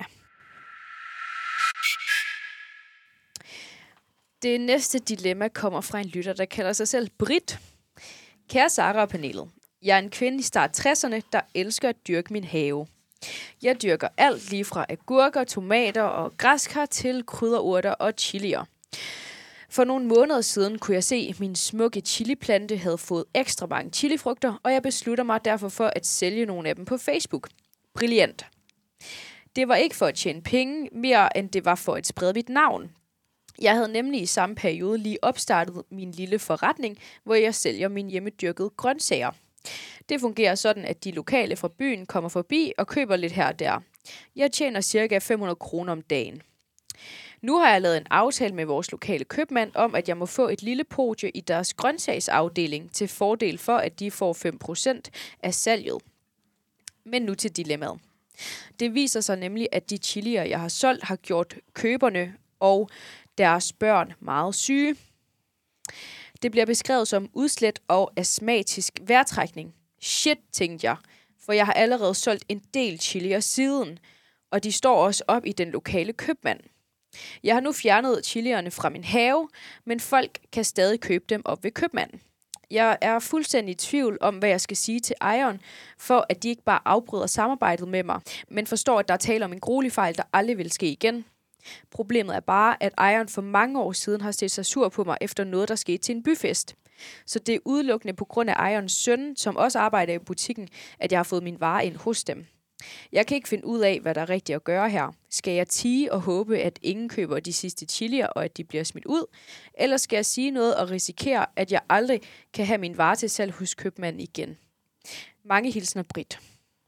Det næste dilemma kommer fra en lytter, der kalder sig selv Britt. Kære Sara og panelet. Jeg er en kvinde i start tresserne, der elsker at dyrke min have. Jeg dyrker alt lige fra agurker, tomater og græskar til krydderurter og chilier. For nogle måneder siden kunne jeg se, at min smukke chiliplante havde fået ekstra mange chilifrugter, og jeg beslutter mig derfor for at sælge nogle af dem på Facebook. Brilliant. Det var ikke for at tjene penge, mere end det var for at sprede mit navn. Jeg havde nemlig i samme periode lige opstartet min lille forretning, hvor jeg sælger mine hjemmedyrkede grøntsager. Det fungerer sådan, at de lokale fra byen kommer forbi og køber lidt her og der. Jeg tjener ca. fem hundrede kroner om dagen. Nu har jeg lavet en aftale med vores lokale købmand om, at jeg må få et lille podie i deres grøntsagsafdeling til fordel for, at de får fem procent af salget. Men nu til dilemmaet. Det viser sig nemlig, at de chilier, jeg har solgt, har gjort køberne og deres børn meget syge. Det bliver beskrevet som udslet og astmatisk vejrtrækning. Shit, tænkte jeg, for jeg har allerede solgt en del chilier siden, og de står også op i den lokale købmand. Jeg har nu fjernet chilierne fra min have, men folk kan stadig købe dem op ved købmanden. Jeg er fuldstændig i tvivl om, hvad jeg skal sige til ejeren, for at de ikke bare afbryder samarbejdet med mig, men forstår, at der er tale om en gruelig fejl, der aldrig vil ske igen. Problemet er bare, at ejeren for mange år siden har set sig sur på mig efter noget, der skete til en byfest. Så det er udelukkende på grund af ejerens søn, som også arbejder i butikken, at jeg har fået min vare ind hos dem. Jeg kan ikke finde ud af, hvad der er rigtigt at gøre her. Skal jeg tie og håbe, at ingen køber de sidste chilier, og at de bliver smidt ud? Eller skal jeg sige noget og risikere, at jeg aldrig kan have min vare til salg hos købmanden igen? Mange hilsner, Britt.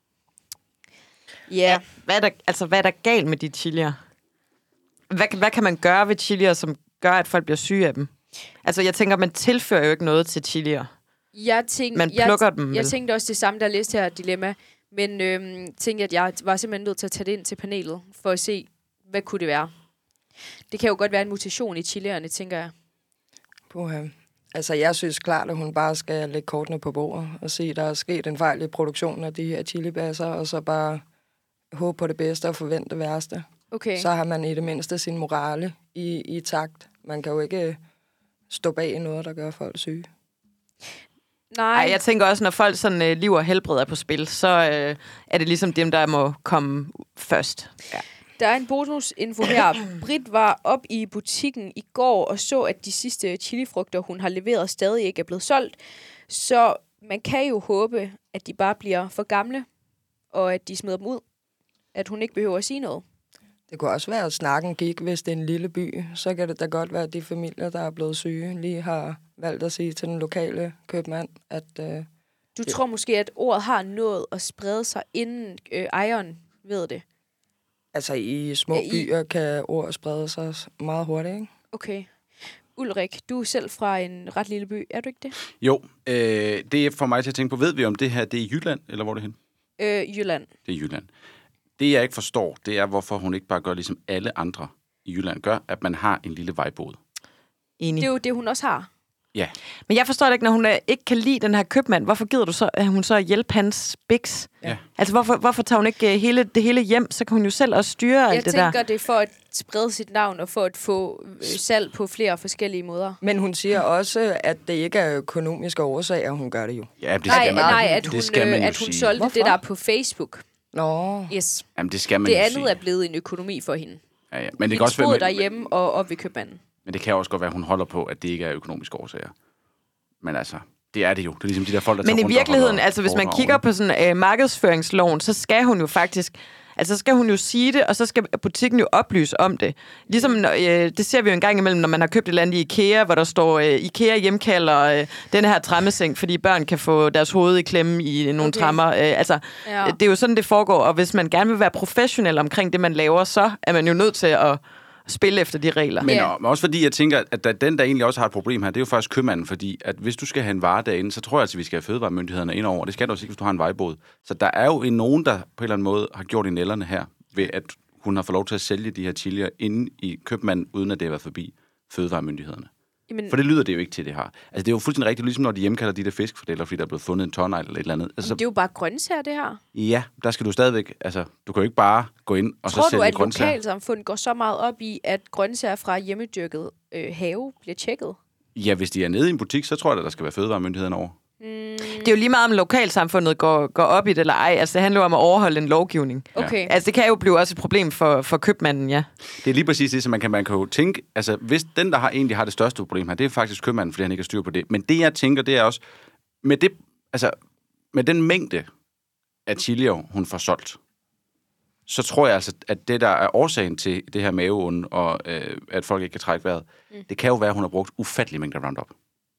Ja, yeah. hvad, er der, altså, hvad er der galt med de chilier? Hvad, hvad kan man gøre ved chilier, som gør, at folk bliver syge af dem? Altså, jeg tænker, man tilfører jo ikke noget til chilier. Jeg tænkte, man plukker jeg, dem. Jeg vel? tænkte også det samme, der læste her dilemma. Men øhm, tænkte, at jeg var simpelthen nødt til at tage det ind til panelet, for at se, hvad kunne det være. Det kan jo godt være en mutation i chilierne, tænker jeg. Puha. Altså, jeg synes klart, at hun bare skal lægge kortene på bordet og se, at der er sket en fejl i produktionen af de her chilibasser, og så bare håbe på det bedste og forvente det værste. Okay. Så har man i det mindste sin morale i, i takt. Man kan jo ikke stå bag noget, der gør folk syge. Nej. Ej, jeg tænker også, når folk sådan øh, liv og helbred er på spil, så øh, er det ligesom dem, der må komme først. Ja. Der er en bonusinfo her. Britt var op i butikken i går og så, at de sidste chilifrugter, hun har leveret, stadig ikke er blevet solgt. Så man kan jo håbe, at de bare bliver for gamle, og at de smider dem ud. At hun ikke behøver at sige noget. Det kunne også være, at snakken gik, hvis det er en lille by. Så kan det da godt være, at de familier, der er blevet syge, lige har valgt at sige til den lokale købmand, at... Øh, du tror måske, at ordet har nået at sprede sig, inden øh, ejeren ved det? Altså, i små ja, i... byer kan ord sprede sig meget hurtigt, ikke? Okay. Ulrik, du er selv fra en ret lille by, er du ikke det? Jo, øh, det får mig til at tænke på, ved vi om det her, det er i Jylland, eller hvor er det hen? Øh, Jylland. Det er Jylland. Det, jeg ikke forstår, det er, hvorfor hun ikke bare gør, ligesom alle andre i Jylland gør, at man har en lille vejbod. Enig. Det er jo det, hun også har. Ja. Men jeg forstår det ikke, når hun øh, ikke kan lide den her købmand. Hvorfor gider du så, at hun så hjælpe hans biks? Ja. Altså, hvorfor, hvorfor tager hun ikke øh, hele, det hele hjem? Så kan hun jo selv også styre Jeg alt det der. tænker, det er for at sprede sit navn og for at få øh, salg på flere forskellige måder. Men hun siger også, at det ikke er økonomiske årsager, hun gør det jo. Ja, det Nej, skal man, nej, at det hun, skal man øh, jo at hun sige. solgte Hvorfor? det der på Facebook. Nå. Yes. Jamen, det skal man Det jo andet sige. er blevet en økonomi for hende. Ja, ja. Men det kan Hendes også være, bod men, derhjemme og op ved købmanden. men det kan også godt være, at hun holder på, at det ikke er økonomiske årsager. Men altså, det er det jo. Det er ligesom de der folk, der Men tager i rundt virkeligheden, og holder altså hvis man foredrag, kigger ikke? på sådan øh, markedsføringsloven, så skal hun jo faktisk, altså så skal hun jo sige det, og så skal butikken jo oplyse om det. Ligesom, når, øh, det ser vi jo en gang imellem, når man har købt et eller andet i IKEA, hvor der står, øh, IKEA hjemkalder øh, denne her trammeseng, fordi børn kan få deres hoved i klemme i nogle Okay. trammer. Øh, altså, Ja. det er jo sådan, det foregår, og hvis man gerne vil være professionel omkring det, man laver, så er man jo nødt til at spille efter de regler. Men Ja. og, også fordi, jeg tænker, at der, den, der egentlig også har et problem her, det er jo faktisk købmanden, fordi at hvis du skal have en vare derinde, så tror jeg altså, at vi skal have fødevaremyndighederne ind over. Det skal du også ikke, hvis du har en vejbåd. Så der er jo en nogen, der på en eller anden måde har gjort i nælderne her, ved at hun har fået lov til at sælge de her chilier inde i købmanden, uden at det har været forbi fødevaremyndighederne. Jamen, For det lyder det jo ikke til, det har. Altså, det er jo fuldstændig rigtigt, ligesom når de hjemkalder de der fiskfordeler, fordi der er blevet fundet en tårnegl eller et eller andet. Altså, det er jo bare grøntsager, det her. ja, der skal du stadigvæk, altså, du kan jo ikke bare gå ind og Tror så du, sælge at grøntsager. lokalsamfundet går så meget op i, at grøntsager fra hjemmedyrket øh, have bliver tjekket? Ja, hvis de er nede i en butik, så tror jeg, at der skal være fødevaremyndighederne over. Det er jo lige meget, om lokalsamfundet går, går op i det eller ej. Altså, det handler jo om at overholde en lovgivning. Okay. Altså, det kan jo blive også et problem for, for købmanden, ja. Det er lige præcis det, som man kan, man kan jo tænke, altså hvis den, der har, egentlig har det største problem her, det er faktisk købmanden, fordi han ikke har styr på det. Men det, jeg tænker, det er også, med, det, altså, med den mængde af chilier, hun får solgt, så tror jeg altså, at det, der er årsagen til det her maveonde, og øh, at folk ikke kan trække vejret, mm. det kan jo være, at hun har brugt ufattelig mængder Roundup.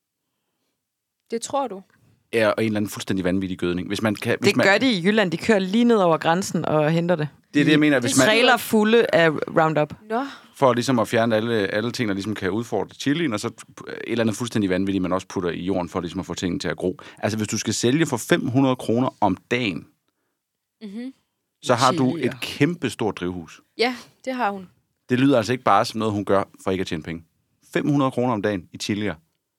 Det tror du? Ja, og en eller anden fuldstændig vanvittig gødning. Hvis man kan, hvis Det man, gør de i Jylland. De kører lige ned over grænsen og henter det. Det er det, jeg mener. Hvis man, Trailer fulde af Roundup. Nå. for ligesom at fjerne alle, alle ting, der ligesom kan udfordre chilien, og så et eller andet fuldstændig vanvittigt, man også putter i jorden for ligesom at få tingene til at gro. Altså, hvis du skal sælge for fem hundrede kroner om dagen, Mm-hmm. så har du Chilier. et kæmpe stort drivhus. Ja, det har hun. Det lyder altså ikke bare som noget, hun gør for ikke at tjene penge. fem hundrede kroner om dagen i chilier.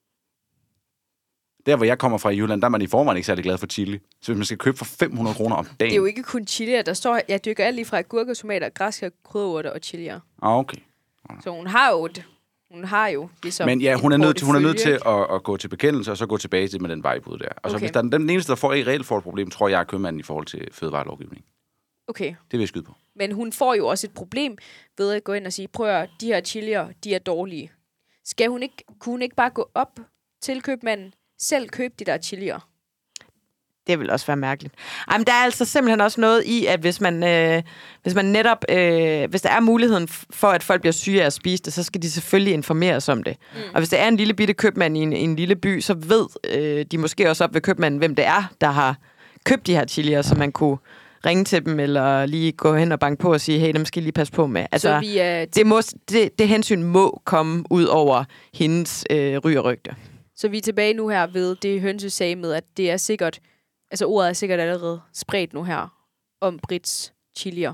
Der, hvor jeg kommer fra i Jylland, der er man i forvejen ikke særlig glad for chili. Så hvis man skal købe for fem hundrede kroner om dagen... Det er jo ikke kun chilier. Der står, jeg dykker alt lige fra agurker, tomater, græske krydderurter og chilier. Ah, okay. Så hun har jo et, hun har jo ligesom Men ja, en hun er nødt til, hun er nødt til portefølje. at, at gå til bekendelse, og så gå tilbage til med den vejbud der. Og så Okay. hvis der er den eneste, der får ikke reelt får et problem, tror jeg er købmanden i forhold til fødevarelovgivning. Okay, Det vil jeg skyde på. men hun får jo også et problem ved at gå ind og sige, prøv at høre, de her chilier, de er dårlige. Skal hun ikke, kunne hun ikke bare gå op til købmanden, selv købe de der chilier? Det vil også være mærkeligt. Ej, men der er altså simpelthen også noget i, at hvis man, øh, hvis man netop, øh, hvis der er muligheden f- for, at folk bliver syge af at spise det, så skal de selvfølgelig informeres om det. Mm. Og hvis det er en lille bitte købmand i en, i en lille by, så ved øh, de måske også op ved købmanden, hvem det er, der har købt de her chilier, så man kunne ringe til dem, eller lige gå hen og banke på og sige, hey, dem skal I lige passe på med. Altså, Så vi er det, må, det, det hensyn må komme ud over hendes øh, ry og rygte. Så vi er tilbage nu her ved det hønse sagde med, at det er sikkert, altså ordet er sikkert allerede spredt nu her, om Brits chilier.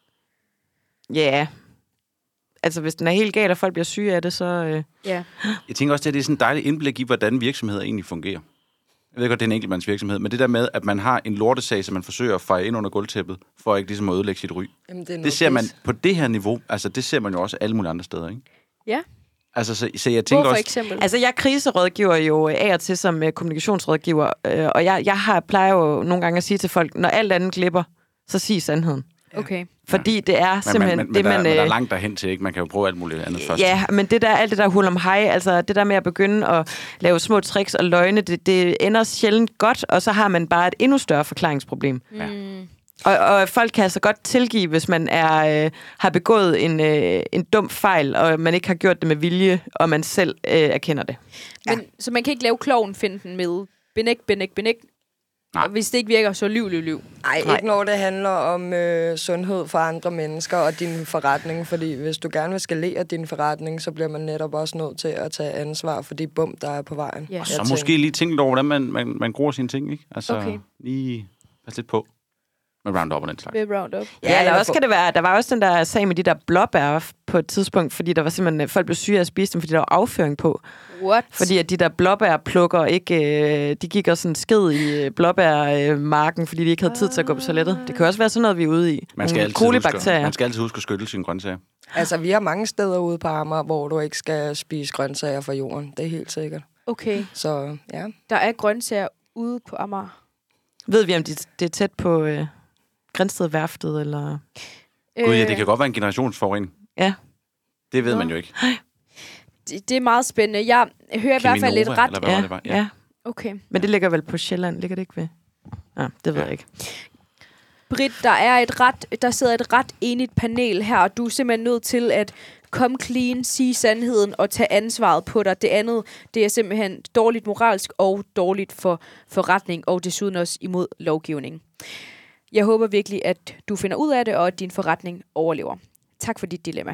Ja. Yeah. Altså, hvis den er helt galt, og folk bliver syge af det, så... Øh... Ja. Jeg tænker også, at det er sådan et dejligt indblik i, hvordan virksomheder egentlig fungerer. Jeg ved godt, det er en enkeltmands virksomhed, men det der med, at man har en lortesag, som man forsøger at feje ind under gulvtæppet, for ikke ligesom at ødelægge sit ry. Jamen, det, er Det noget ser man pis. på det her niveau, altså det ser man jo også alle mulige andre steder, ikke? Ja. Altså, så, så jeg tænker Hvor for også... eksempel? Altså, jeg er kriserådgiver jo af og til som uh, kommunikationsrådgiver, øh, og jeg, jeg har, plejer jo nogle gange at sige til folk, når alt andet glipper, så sig sandheden. Okay. Fordi det er Men, simpelthen men, men, det, men, der, man... men der er øh, langt derhen til, ikke? Man kan jo prøve alt muligt andet først. Ja, men det der, alt det der hul om hej, altså det der med at begynde at lave små tricks og løgne, det, det ender sjældent godt, og så har man bare et endnu større forklaringsproblem. Ja. Mm. Og, og folk kan altså godt tilgive, hvis man er øh, har begået en, øh, en dum fejl, og man ikke har gjort det med vilje, og man selv øh, erkender det. Men, så man kan ikke lave klovnfinden med benægt, benægt, benægt. Nej. Og hvis det ikke virker, så lyv, lyv, lyv. Ej, Nej. ikke når det handler om øh, sundhed for andre mennesker og din forretning, fordi hvis du gerne vil skalere din forretning, så bliver man netop også nødt til at tage ansvar for de bum, der er på vejen. Ja. Og så måske lige tænke over, hvordan man, man, man gror sine ting, ikke? Altså, Okay. lige passe lidt på. Med Roundup og den slags. Ved Roundup. Ja, ja, eller også kan det være, der var også den der sag med de der blåbær på et tidspunkt, fordi der var simpelthen, folk blev syge af at spise dem, fordi der var afføring på. What? Fordi at de der blåbærplukker ikke, de gik også sådan skid i blåbærmarken, fordi de ikke havde tid til at gå på toilettet. Det kan også være sådan noget, vi er ude i. Man skal, altid huske, man skal altid huske at skylle sine grøntsager. Altså, vi har mange steder ude på Amager, hvor du ikke skal spise grøntsager fra jorden. Det er helt sikkert. Okay. Så, ja. Der er grøntsager ude på Amager. Ved vi, om det, det er tæt på øh, Grindstedværftet, eller... Gud, ja, det kan godt være en generationsforurening. Ja. Det ved man jo ikke. Det, det er meget spændende. Jeg hører i hvert fald lidt ret... Ja, det var. Ja. ja. Okay. Men det ligger vel på Sjælland, ligger det ikke ved? Ja, det ved ja. jeg ikke. Britt, der er et ret, der sidder et ret enigt panel her, og du er simpelthen nødt til at komme clean, sige sandheden og tage ansvaret på dig. Det andet, det er simpelthen dårligt moralsk og dårligt for forretning, og desuden også imod lovgivning. Jeg håber virkelig, at du finder ud af det, og at din forretning overlever. Tak for dit dilemma.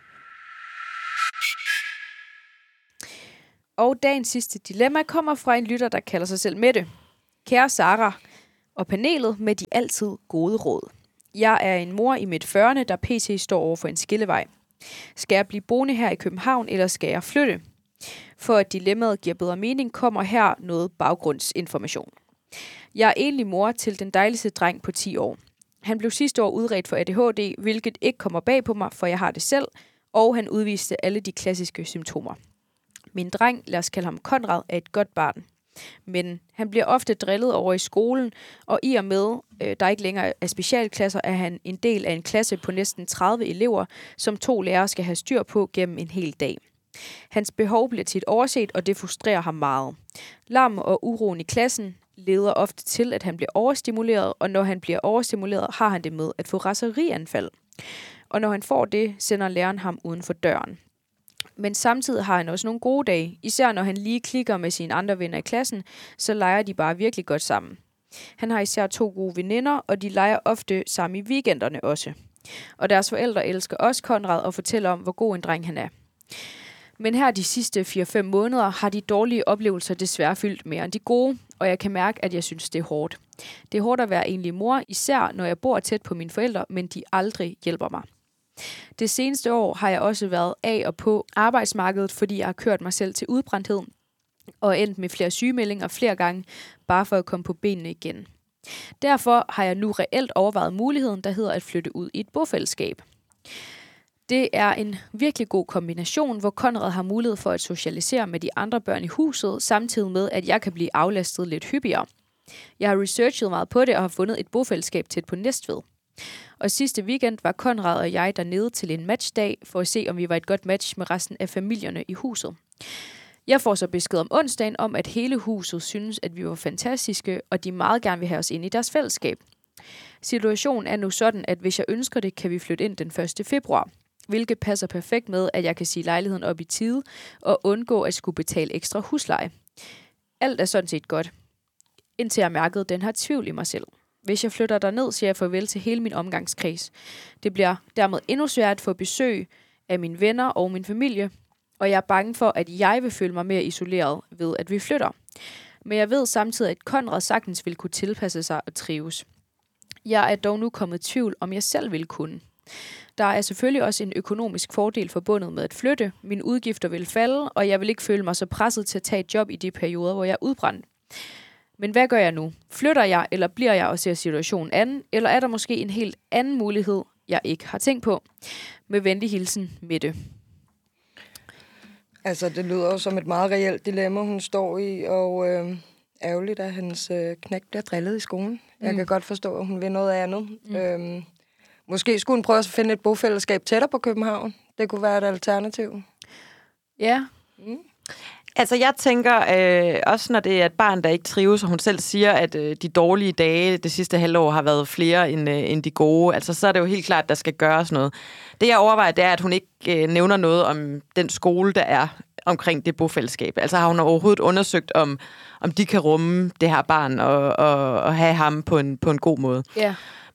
Og dagens sidste dilemma kommer fra en lytter, der kalder sig selv Mette. Kære Sara og panelet med de altid gode råd. Jeg er en mor i midt fyrrerne, der pt. Står over for en skillevej. Skal jeg blive boende her i København, eller skal jeg flytte? For at dilemmaet giver bedre mening, kommer her noget baggrundsinformation. Jeg er egentlig mor til den dejligste dreng på ti år. Han blev sidste år udredt for A D H D, hvilket ikke kommer bag på mig, for jeg har det selv, og han udviste alle de klassiske symptomer. Min dreng, lad os kalde ham Konrad, er et godt barn. Men han bliver ofte drillet over i skolen, og i og med, øh, der ikke længere er specialklasser, er han en del af en klasse på næsten tredive elever, som to lærere skal have styr på gennem en hel dag. Hans behov bliver tit overset, og det frustrerer ham meget. Larm og uroen i klassen leder ofte til, at han bliver overstimuleret, og når han bliver overstimuleret, har han det med at få raserianfald. Og når han får det, sender læreren ham uden for døren. Men samtidig har han også nogle gode dage. Især når han lige klikker med sine andre venner i klassen, så leger de bare virkelig godt sammen. Han har især to gode veninder, og de leger ofte sammen i weekenderne også. Og deres forældre elsker også Konrad og fortæller om, hvor god en dreng han er. Men her de sidste fire fem måneder har de dårlige oplevelser desværre fyldt mere end de gode, og jeg kan mærke, at jeg synes, det er hårdt. Det er hårdt at være enlig mor, især når jeg bor tæt på mine forældre, men de aldrig hjælper mig. Det seneste år har jeg også været af og på arbejdsmarkedet, fordi jeg har kørt mig selv til udbrændthed og endt med flere sygemeldinger flere gange, bare for at komme på benene igen. Derfor har jeg nu reelt overvejet muligheden, der hedder at flytte ud i et bofællesskab. Det er en virkelig god kombination, hvor Konrad har mulighed for at socialisere med de andre børn i huset, samtidig med, at jeg kan blive aflastet lidt hyppigere. Jeg har researchet meget på det og har fundet et bofællesskab tæt på Næstved. Og sidste weekend var Konrad og jeg dernede til en matchdag, for at se, om vi var et godt match med resten af familierne i huset. Jeg får så besked om onsdagen om, at hele huset synes, at vi var fantastiske, og de meget gerne vil have os ind i deres fællesskab. Situationen er nu sådan, at hvis jeg ønsker det, kan vi flytte ind den første februar. Hvilket passer perfekt med, at jeg kan sige lejligheden op i tide og undgå at skulle betale ekstra husleje. Alt er sådan set godt, indtil jeg mærkede den her tvivl i mig selv. Hvis jeg flytter derned, siger jeg farvel til hele min omgangskreds. Det bliver dermed endnu svært at få besøg af mine venner og min familie, og jeg er bange for, at jeg vil føle mig mere isoleret ved, at vi flytter. Men jeg ved samtidig, at Konrad sagtens vil kunne tilpasse sig og trives. Jeg er dog nu kommet i tvivl, om jeg selv vil kunne. Der er selvfølgelig også en økonomisk fordel forbundet med at flytte. Mine udgifter vil falde, og jeg vil ikke føle mig så presset til at tage et job i de perioder, hvor jeg er udbrændt. Men hvad gør jeg nu? Flytter jeg, eller bliver jeg og ser situationen an? Eller er der måske en helt anden mulighed, jeg ikke har tænkt på? Med venlig hilsen, Mette. Altså, det lyder jo som et meget reelt dilemma, hun står i, og øh, ærgerligt, at hans øh, knægt bliver drillet i skolen. Mm. Jeg kan godt forstå, at hun vil noget andet. Mm. Øhm, måske skulle hun prøve at finde et bofællesskab tættere på København. Det kunne være et alternativ. Ja. Mm. Altså, jeg tænker, øh, også når det er et barn, der ikke trives, og hun selv siger, at øh, de dårlige dage det sidste halvår har været flere end, øh, end de gode, altså, så er det jo helt klart, at der skal gøres noget. Det, jeg overvejer, det er, at hun ikke øh, nævner noget om den skole, der er omkring det bofællesskab. Altså, har hun overhovedet undersøgt, om, om de kan rumme det her barn og, og, og have ham på en, på en god måde. Ja.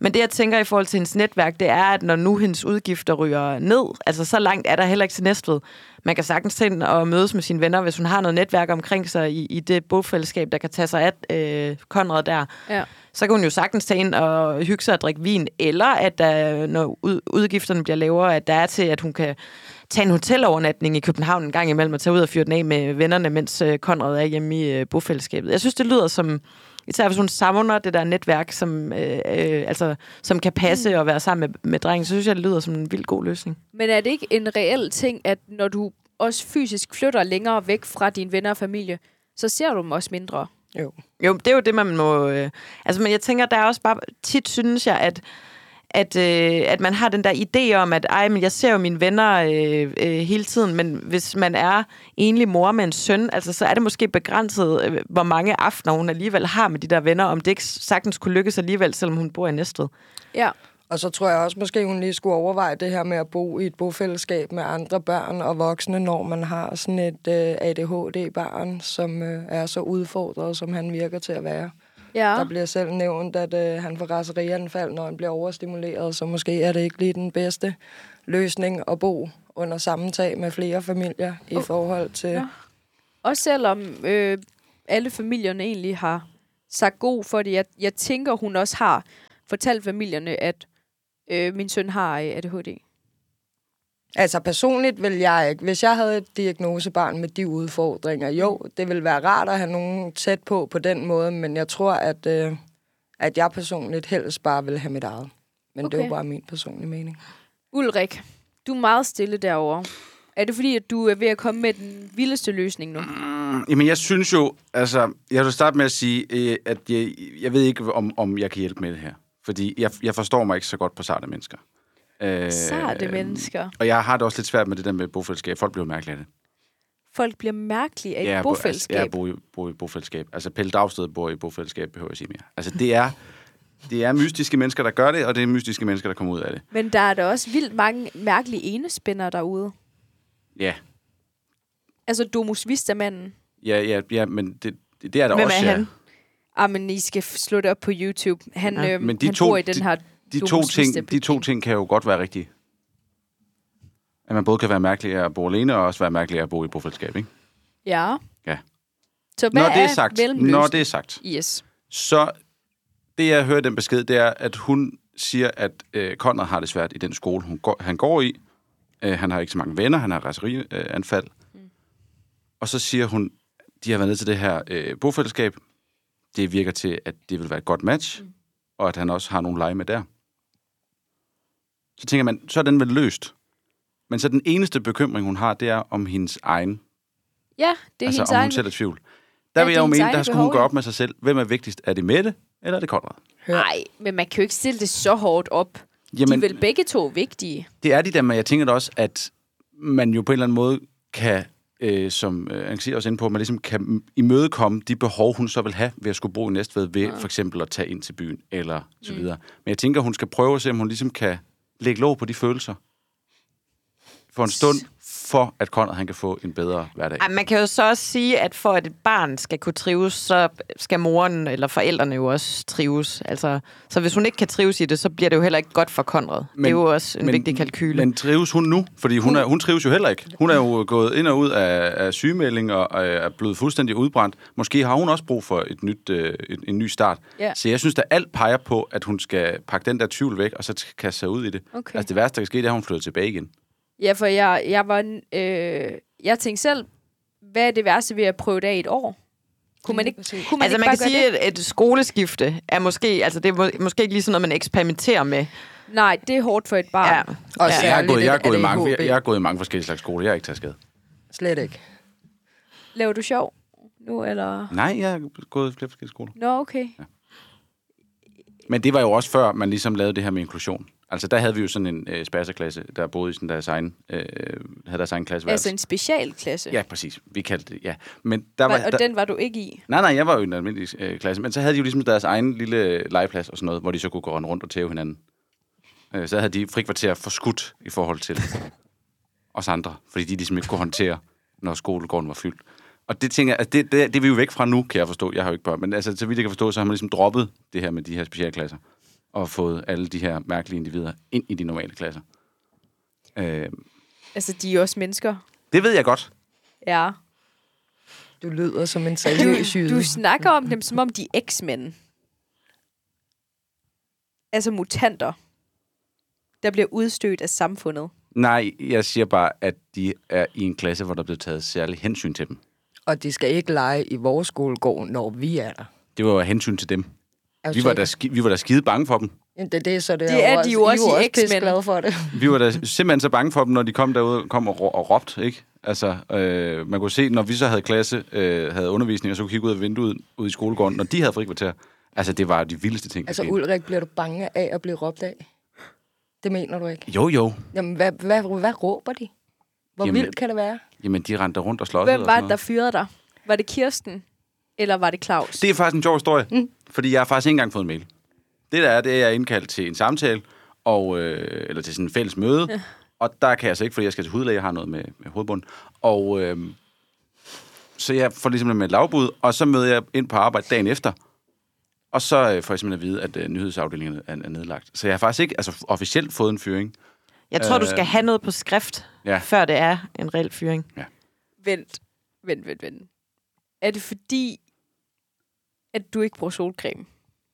Men det, jeg tænker i forhold til hendes netværk, det er, at når nu hendes udgifter ryger ned, altså så langt er der heller ikke til Næstved. Man kan sagtens tage ind og mødes med sine venner, hvis hun har noget netværk omkring sig i, i det bofællesskab, der kan tage sig af øh, Conrad der. Ja. Så kan hun jo sagtens tage ind og hygge sig og drikke vin, eller at der, når udgifterne bliver lavere, at der er til, at hun kan tage en hotelovernatning i København en gang imellem og tage ud og fyre den af med vennerne, mens Conrad er hjemme i øh, bofællesskabet. Jeg synes, det lyder som, især hvis hun savner det der netværk, som, øh, øh, altså, som kan passe mm. og være sammen med, med drengen, så synes jeg, det lyder som en vild god løsning. Men er det ikke en reel ting, at når du også fysisk flytter længere væk fra dine venner og familie, så ser du dem også mindre? Jo. Jo, det er jo det, man må... Øh, altså, men jeg tænker, der er også bare... Tit synes jeg, at At, øh, at man har den der idé om, at ej, men jeg ser jo mine venner øh, øh, hele tiden, men hvis man er enlig mor med en søn, altså, så er det måske begrænset, øh, hvor mange aftener hun alligevel har med de der venner, om det ikke sagtens kunne lykkes alligevel, selvom hun bor i Næstved. Ja. Og så tror jeg også, måske hun lige skulle overveje det her med at bo i et bofællesskab med andre børn og voksne, når man har sådan et øh, A D H D-barn, som øh, er så udfordret, som han virker til at være. Ja. Der bliver selv nævnt, at øh, han får raserianfald, når han bliver overstimuleret, så måske er det ikke lige den bedste løsning at bo under samme tag med flere familier i forhold til... Ja. Også selvom øh, alle familierne egentlig har sagt god for det. Jeg, jeg tænker, hun også har fortalt familierne, at øh, min søn har A D H D. Altså personligt vil jeg ikke. Hvis jeg havde et diagnosebarn med de udfordringer, jo, det ville være rart at have nogen tæt på på den måde, men jeg tror, at, øh, at jeg personligt helst bare vil have mit eget. Men okay. Det er jo bare min personlige mening. Ulrik, du er meget stille derovre. Er det fordi, at du er ved at komme med den vildeste løsning nu? Mm, jamen, jeg synes jo, altså, jeg vil starte med at sige, øh, at jeg, jeg ved ikke, om, om jeg kan hjælpe med det her. Fordi jeg, jeg forstår mig ikke så godt på sarte mennesker. Øh, Sarte mennesker. Og jeg har det også lidt svært med det der med bofællesskab. Folk bliver mærkelige af det. Folk bliver mærkelige af ja, et bofællesskab? Ja, jeg bor i, bor i bofællesskab. Altså, Pelle Dragsted bor i bofællesskab, behøver jeg sige mere. Altså, det er, det er mystiske mennesker, der gør det, og det er mystiske mennesker, der kommer ud af det. Men der er da også vildt mange mærkelige enespændere derude. Ja. Altså, Domus Vista-manden. Ja, ja, ja, men det, det, det er der Hvem også, er han? ja. Ah, men I skal slå det op på YouTube. Han, ja. øh, men de han to, bor i den her... De, de, to ting, de to ting kan jo godt være rigtige. At man både kan være mærkelig af at bo alene, og også være mærkelig af at bo i bofællesskab, ikke? Ja. Ja. Så hvad når det er, er sagt, mellemløsningen? Når det er sagt, yes. så det, jeg hører den besked, det er, at hun siger, at øh, Conrad har det svært i den skole, hun går, han går i. Øh, han har ikke så mange venner, han har raserianfald. Mm. Og så siger hun, de har været nede til det her øh, bofællesskab. Det virker til, at det vil være et godt match, mm. og at han også har nogle lege med der. Så tænker man, så er den vel løst. Men så den eneste bekymring, hun har, det er om hendes egen. Ja, det er altså hendes om egen. hun selv er tvivl. Der ja, vil jeg jo mene, der skal hun gå op med sig selv. Hvem er vigtigst? Er det Mette, eller er det Conrad? Nej, men man kan jo ikke stille det så hårdt op. Jamen, de er vel begge to vigtige. Det er de der, men jeg tænker da også, at man jo på en eller anden måde kan, øh, som øh, jeg siger også inde på, man ligesom kan imødekomme de behov, hun så vil have ved at skulle bo i Næstved, ved ja. for eksempel at tage ind til byen, eller så mm. videre. Men jeg tænker, hun skal prøve at se, om hun ligesom kan lægge låg på de følelser for en stund, for at Conrad han kan få en bedre hverdag. Ej, man kan jo så også sige, at for at et barn skal kunne trives, så skal moren eller forældrene jo også trives. Altså, så hvis hun ikke kan trives i det, så bliver det jo heller ikke godt for Conrad. Men, det er jo også en men, vigtig kalkyle. Men trives hun nu? Fordi hun, er, hun trives jo heller ikke. Hun er jo gået ind og ud af, af sygemelding og er blevet fuldstændig udbrændt. Måske har hun også brug for et nyt, øh, en, en ny start. Ja. Så jeg synes, at alt peger på, at hun skal pakke den der tvivl væk, og så kaste sig ud i det. Okay. Altså det værste, der kan ske, det er, at hun flytter tilbage igen. Ja, for jeg, jeg var... Øh, jeg tænkte selv, hvad er det værste ved at prøve det af et år? Kunne man ikke, kunne man altså ikke man kan sige, det? at et skoleskifte er måske... Altså det er må, måske ikke lige sådan noget, man eksperimenterer med. Nej, det er hårdt for et barn. Ja. Og ja. Jeg, er gået, jeg, er gået i mange, jeg, jeg er gået i mange forskellige slags skoler. Jeg har ikke taget skade. Slet ikke. Laver du sjov nu, eller? Nej, jeg er gået i flere forskellige skoler. Nå, okay. Ja. Men det var jo også før, man ligesom lavede det her med inklusion. Altså, der havde vi jo sådan en øh, spasserklasse, der boede i sådan deres egen, øh, havde deres egen klasse. Altså en specialklasse? Ja, præcis. Vi kaldte det, ja. Men der var, og der, den var du ikke i? Nej, nej, jeg var jo i en almindelig øh, klasse. Men så havde de jo ligesom deres egen lille legeplads og sådan noget, hvor de så kunne gå rundt og tæve hinanden. Øh, så havde de frikvarter forskudt i forhold til os andre, fordi de ligesom ikke kunne håndtere, når skolegården var fyldt. Og det tænker jeg, altså det, det, det er vi jo væk fra nu, kan jeg forstå. Jeg har jo ikke børn, men altså, så vidt jeg kan forstå, så har man ligesom droppet det her med de her specialklasser. og fået alle de her mærkelige individer ind i de normale klasser. Øh, Altså, de er også mennesker. det ved jeg godt. Ja. Du lyder som en seriøs jyde. Du snakker om dem, som om de er X-Men. Altså mutanter, der bliver udstødt af samfundet. Nej, jeg siger bare, at de er i en klasse, hvor der er blevet taget særlig hensyn til dem. Og de skal ikke lege i vores skolegård, når vi er der. Det var jo hensyn til dem. Er du Vi var, sikker? da ski, vi var da skide bange for dem. Jamen, det er det, så det, Det er de jo også i X-Men. I er glade for det. Vi var da simpelthen så bange for dem, når de kom derude kom og, og råbte, ikke? Altså, øh, man kunne se, når vi så havde klasse, øh, havde undervisning, og så kunne kigge ud af vinduet ud i skolegården, når de havde frikvarter. Altså, det var de vildeste ting, der Altså, skete. Ulrik, bliver du bange af at blive råbt af? Det mener du ikke? Jo, jo. Jamen, hvad, hvad, hvad råber de? Hvor Jamen, vildt kan det være? Jamen, de rendte rundt og slåsede. Hvem var det, der fyrede dig? Var det Kirsten? Eller var det Claus? Det er faktisk en sjov historie, mm. fordi jeg har faktisk ikke engang fået en mail. Det der er, det er, jeg er indkaldt til en samtale, og, øh, eller til sådan en fælles møde, ja. Og der kan jeg så ikke, fordi jeg skal til hudlæge, jeg har noget med, med hovedbund. Og øh, så jeg får ligesom med et lavbud, og så møder jeg ind på arbejde dagen efter, og så øh, får jeg simpelthen at vide, at øh, nyhedsafdelingen er, er nedlagt. Så jeg har faktisk ikke altså, officielt fået en fyring. Jeg tror, øh, du skal have noget på skrift, ja. før det er en reel fyring. Ja. Vent, vent, vent, vent. Er det fordi, at du ikke bruger solcreme?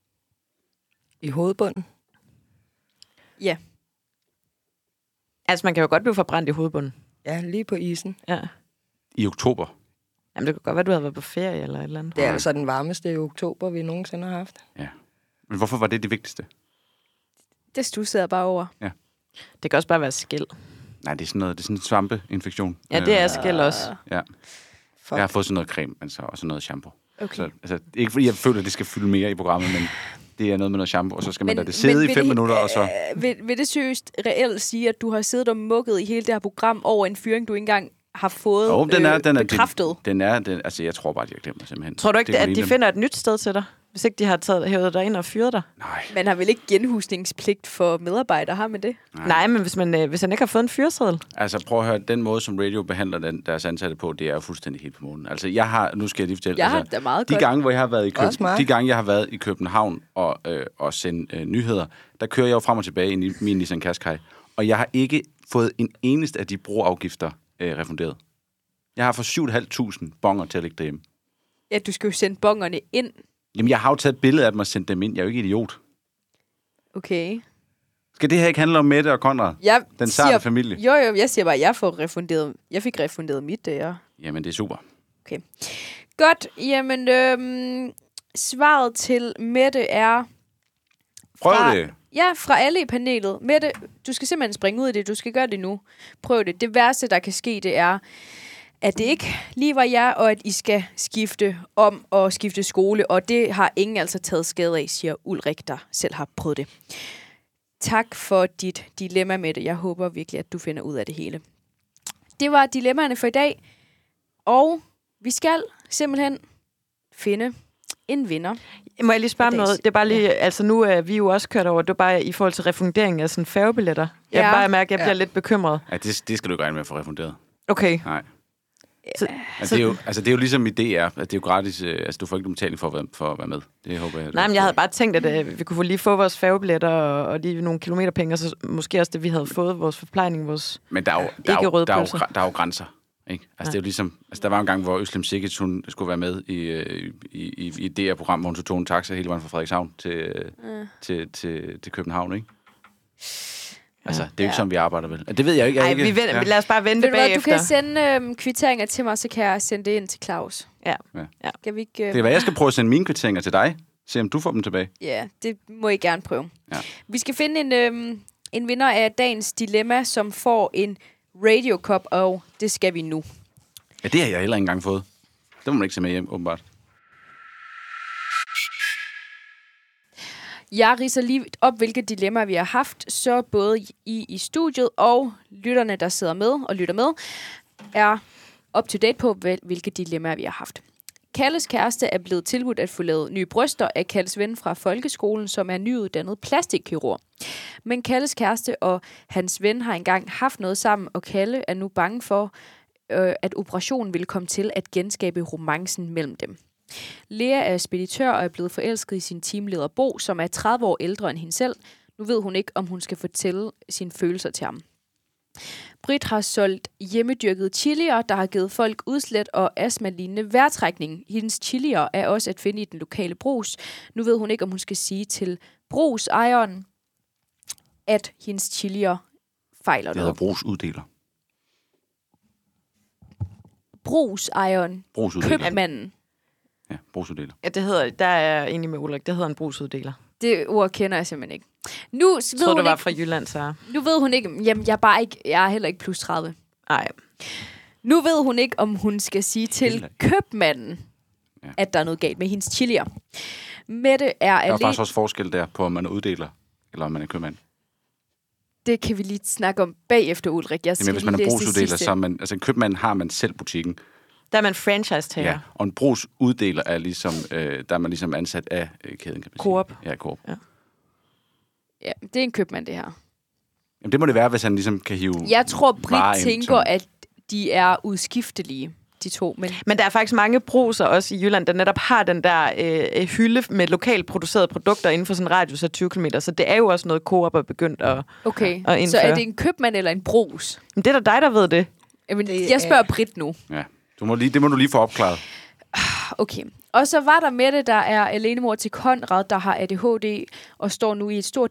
I hovedbunden? Ja. Altså, man kan jo godt blive forbrændt i hovedbunden. Ja, lige på isen. Ja. I oktober. Jamen, det kunne godt være, du havde været på ferie eller et eller andet. Det er altså den varmeste i oktober, vi nogensinde har haft. Ja. Men hvorfor var det det vigtigste? Det stussede jeg bare over. Ja. Det kan også bare være skæld. Nej, det er sådan noget, det er sådan en svampeinfektion. Ja, det er skæld også. Ja. Fuck. Jeg har fået sådan noget creme, altså også noget shampoo. Okay. Så, altså, ikke fordi jeg føler, at det skal fylde mere i programmet, men det er noget med noget shampoo, og så skal man Men- lade det sidde men i vil fem det- minutter, og så... Øh, vil, vil det seriøst reelt sige, at du har siddet og mukket i hele det her program over en fyring, du ikke engang har fået Jo, den er, øh, den er, bekræftet? Den, den er, den, altså jeg tror bare, de har glemt mig simpelthen. Tror du ikke, Det at kunne de ligne finder et nyt sted til dig? Hvis ikke de har taget, hævet dig ind og fyret dig? Nej. Man har vel ikke genhusningspligt for medarbejdere, har man det? Nej. Nej, men hvis, man, øh, hvis han ikke har fået en fyreseddel. Altså prøv at høre, den måde, som radio behandler den, deres ansatte på, det er jo fuldstændig helt på månen. Altså jeg har, nu skal jeg lige fortælle, Jeg har altså, det meget de godt. gange, hvor jeg har været i Også København, mig. de gange, jeg har været i København og, øh, og sendt øh, nyheder, der kører jeg jo frem og tilbage i min Nissan Qashqai, og jeg har ikke fået en eneste af de broafgifter øh, refunderet. Jeg har for syv tusind fem hundrede bonger til at lægge derhjemme. Ja, du skal jo sende bongerne ind. Jamen, jeg har jo taget et billede af dem og sendt dem ind. Jeg er jo ikke idiot. Okay. Skal det her ikke handle om Mette og Konrad? Jeg Den siger- sarte familie? Jo, jo, jeg siger bare, at jeg, får refunderet, jeg fik refunderet mit, det er. Jamen, det er super. Okay. Godt, jamen, øhm, svaret til Mette er... Prøv fra, det. Ja, fra alle i panelet. Mette, du skal simpelthen springe ud i det. Du skal gøre det nu. Prøv det. Det værste, der kan ske, det er, at det ikke lige var jer, og at I skal skifte om og skifte skole. Og det har ingen altså taget skade af, siger Ulrik, der selv har prøvet det. Tak for dit dilemma, Mette. Jeg håber virkelig, at du finder ud af det hele. Det var dilemmaerne for i dag. Og vi skal simpelthen finde en vinder. Må jeg lige spørge om Dags. noget? Det er bare lige, altså nu er vi jo også kørt over, det er bare i forhold til refundering af sådan færgebilletter. Jeg Ja. ja. bare mærke, at jeg bliver Ja. lidt bekymret. Ja, det, det skal du ikke regne med at få refunderet. Okay. Nej. Så, Altså, det, er jo, altså, det er jo ligesom i D R. Altså, det er jo gratis. Øh, altså, du får ikke nogen betaling for at være, for at være med. Det håber jeg. nej, men jeg havde bare tænkt, at øh, vi kunne få lige få vores færgebilletter og, og lige nogle kilometerpenge, og så måske også det, vi havde fået, vores forplejning, vores... Men der er jo, der er Ikke jo, røde der er jo, pølser. gra- der er jo grænser. Ikke? Altså, det er jo ligesom, altså, der var en gang, hvor Øslem Sikic, hun skulle være med i, øh, i, i, i det her program, hvor hun så tog en taxa hele vejen fra Frederikshavn til, øh. til, til, til København, ikke? Altså, det er jo ikke Ja. sådan, vi arbejder vel. Det ved jeg ikke. Jeg er Nej, ikke vi venter, ja. Lad os bare vente Ved du hvad, du bagefter. kan sende øhm, kvitteringer til mig, så kan jeg sende det ind til Claus. Ja. Ja. Kan vi ikke... Det kan være, jeg skal prøve at sende mine kvitteringer til dig. Se om du får dem tilbage. Ja, det må I gerne prøve. Ja. Vi skal finde en, øhm, en vinder af dagens dilemma, som får en Radio Cup, og det skal vi nu. Ja, det har jeg heller ikke engang fået. Det må man ikke se med hjem, åbenbart. Jeg ridser lige op, hvilke dilemmaer vi har haft, så både I i studiet og lytterne, der sidder med og lytter med, er up to date på, hvil- hvilke dilemmaer vi har haft. Kalles kæreste er blevet tilbudt at få lavet nye bryster af Kalles ven fra folkeskolen, som er nyuddannet plastikkirurg. Men Kalles kæreste og hans ven har engang haft noget sammen, og Kalle er nu bange for, øh, at operationen vil komme til at genskabe romancen mellem dem. Lea er speditør og er blevet forelsket i sin teamleder Bo, som er tredive år ældre end hende selv. Nu ved hun ikke, om hun skal fortælle sine følelser til ham. Britt har solgt hjemmedyrkede chilier, der har givet folk udslæt og astma-lignende vejrtrækning. Hendes chilier er også at finde i den lokale brus. Nu ved hun ikke, om hun skal sige til brugsejeren, at hendes chilier fejler Det noget. hedder brugsuddeler. Brugsejeren. Brugsuddeler. Købmanden. Ja, brugsuddeler. Ja, det hedder, der er jeg enig med Ulrik. Det hedder en brugsuddeler. Det ord kender jeg simpelthen ikke. Nu ved Jeg tror, hun det var ikke, fra Jylland, så. nu ved hun ikke, jamen jeg er bare ikke, jeg er heller ikke plus tredive. Nej. Nu ved hun ikke, om hun skal sige til købmanden, Ja. at der er noget galt med hendes chilier. Mette er Der er alene... faktisk også forskel der på, om man er uddeler, eller om man er købmand. Det kan vi lige snakke om bagefter, Ulrik. Jeg skal Jamen, hvis man lige er læse det brugsuddeler, sidste. så er man... Altså, en købmand har man selv butikken. Der er man franchise-tager. Ja, og en brugsuddeler er ligesom... Øh, der er man ligesom ansat af øh, kæden, kan man Coop. sige. Ja, Coop. Ja. Ja, det er en købmand, det her. Jamen, det må det være, hvis han ligesom kan hive Jeg tror, varer Britt ind, tænker, som- at de er udskiftelige, de to. Men Men der er faktisk mange bruser også i Jylland, der netop har den der øh, hylde med lokalt producerede produkter inden for sådan en radius af tyve kilometer. Så det er jo også noget, Coop er begyndt at, okay, at så indføre. er det en købmand eller en brus? Men det er da dig, der ved det. Jamen, Det jeg er- spørger Britt nu. Ja, du må lige, det må du lige få opklaret. Okay. Og så var der Mette, der er alenemor til Konrad, der har A D H D og står nu i et stort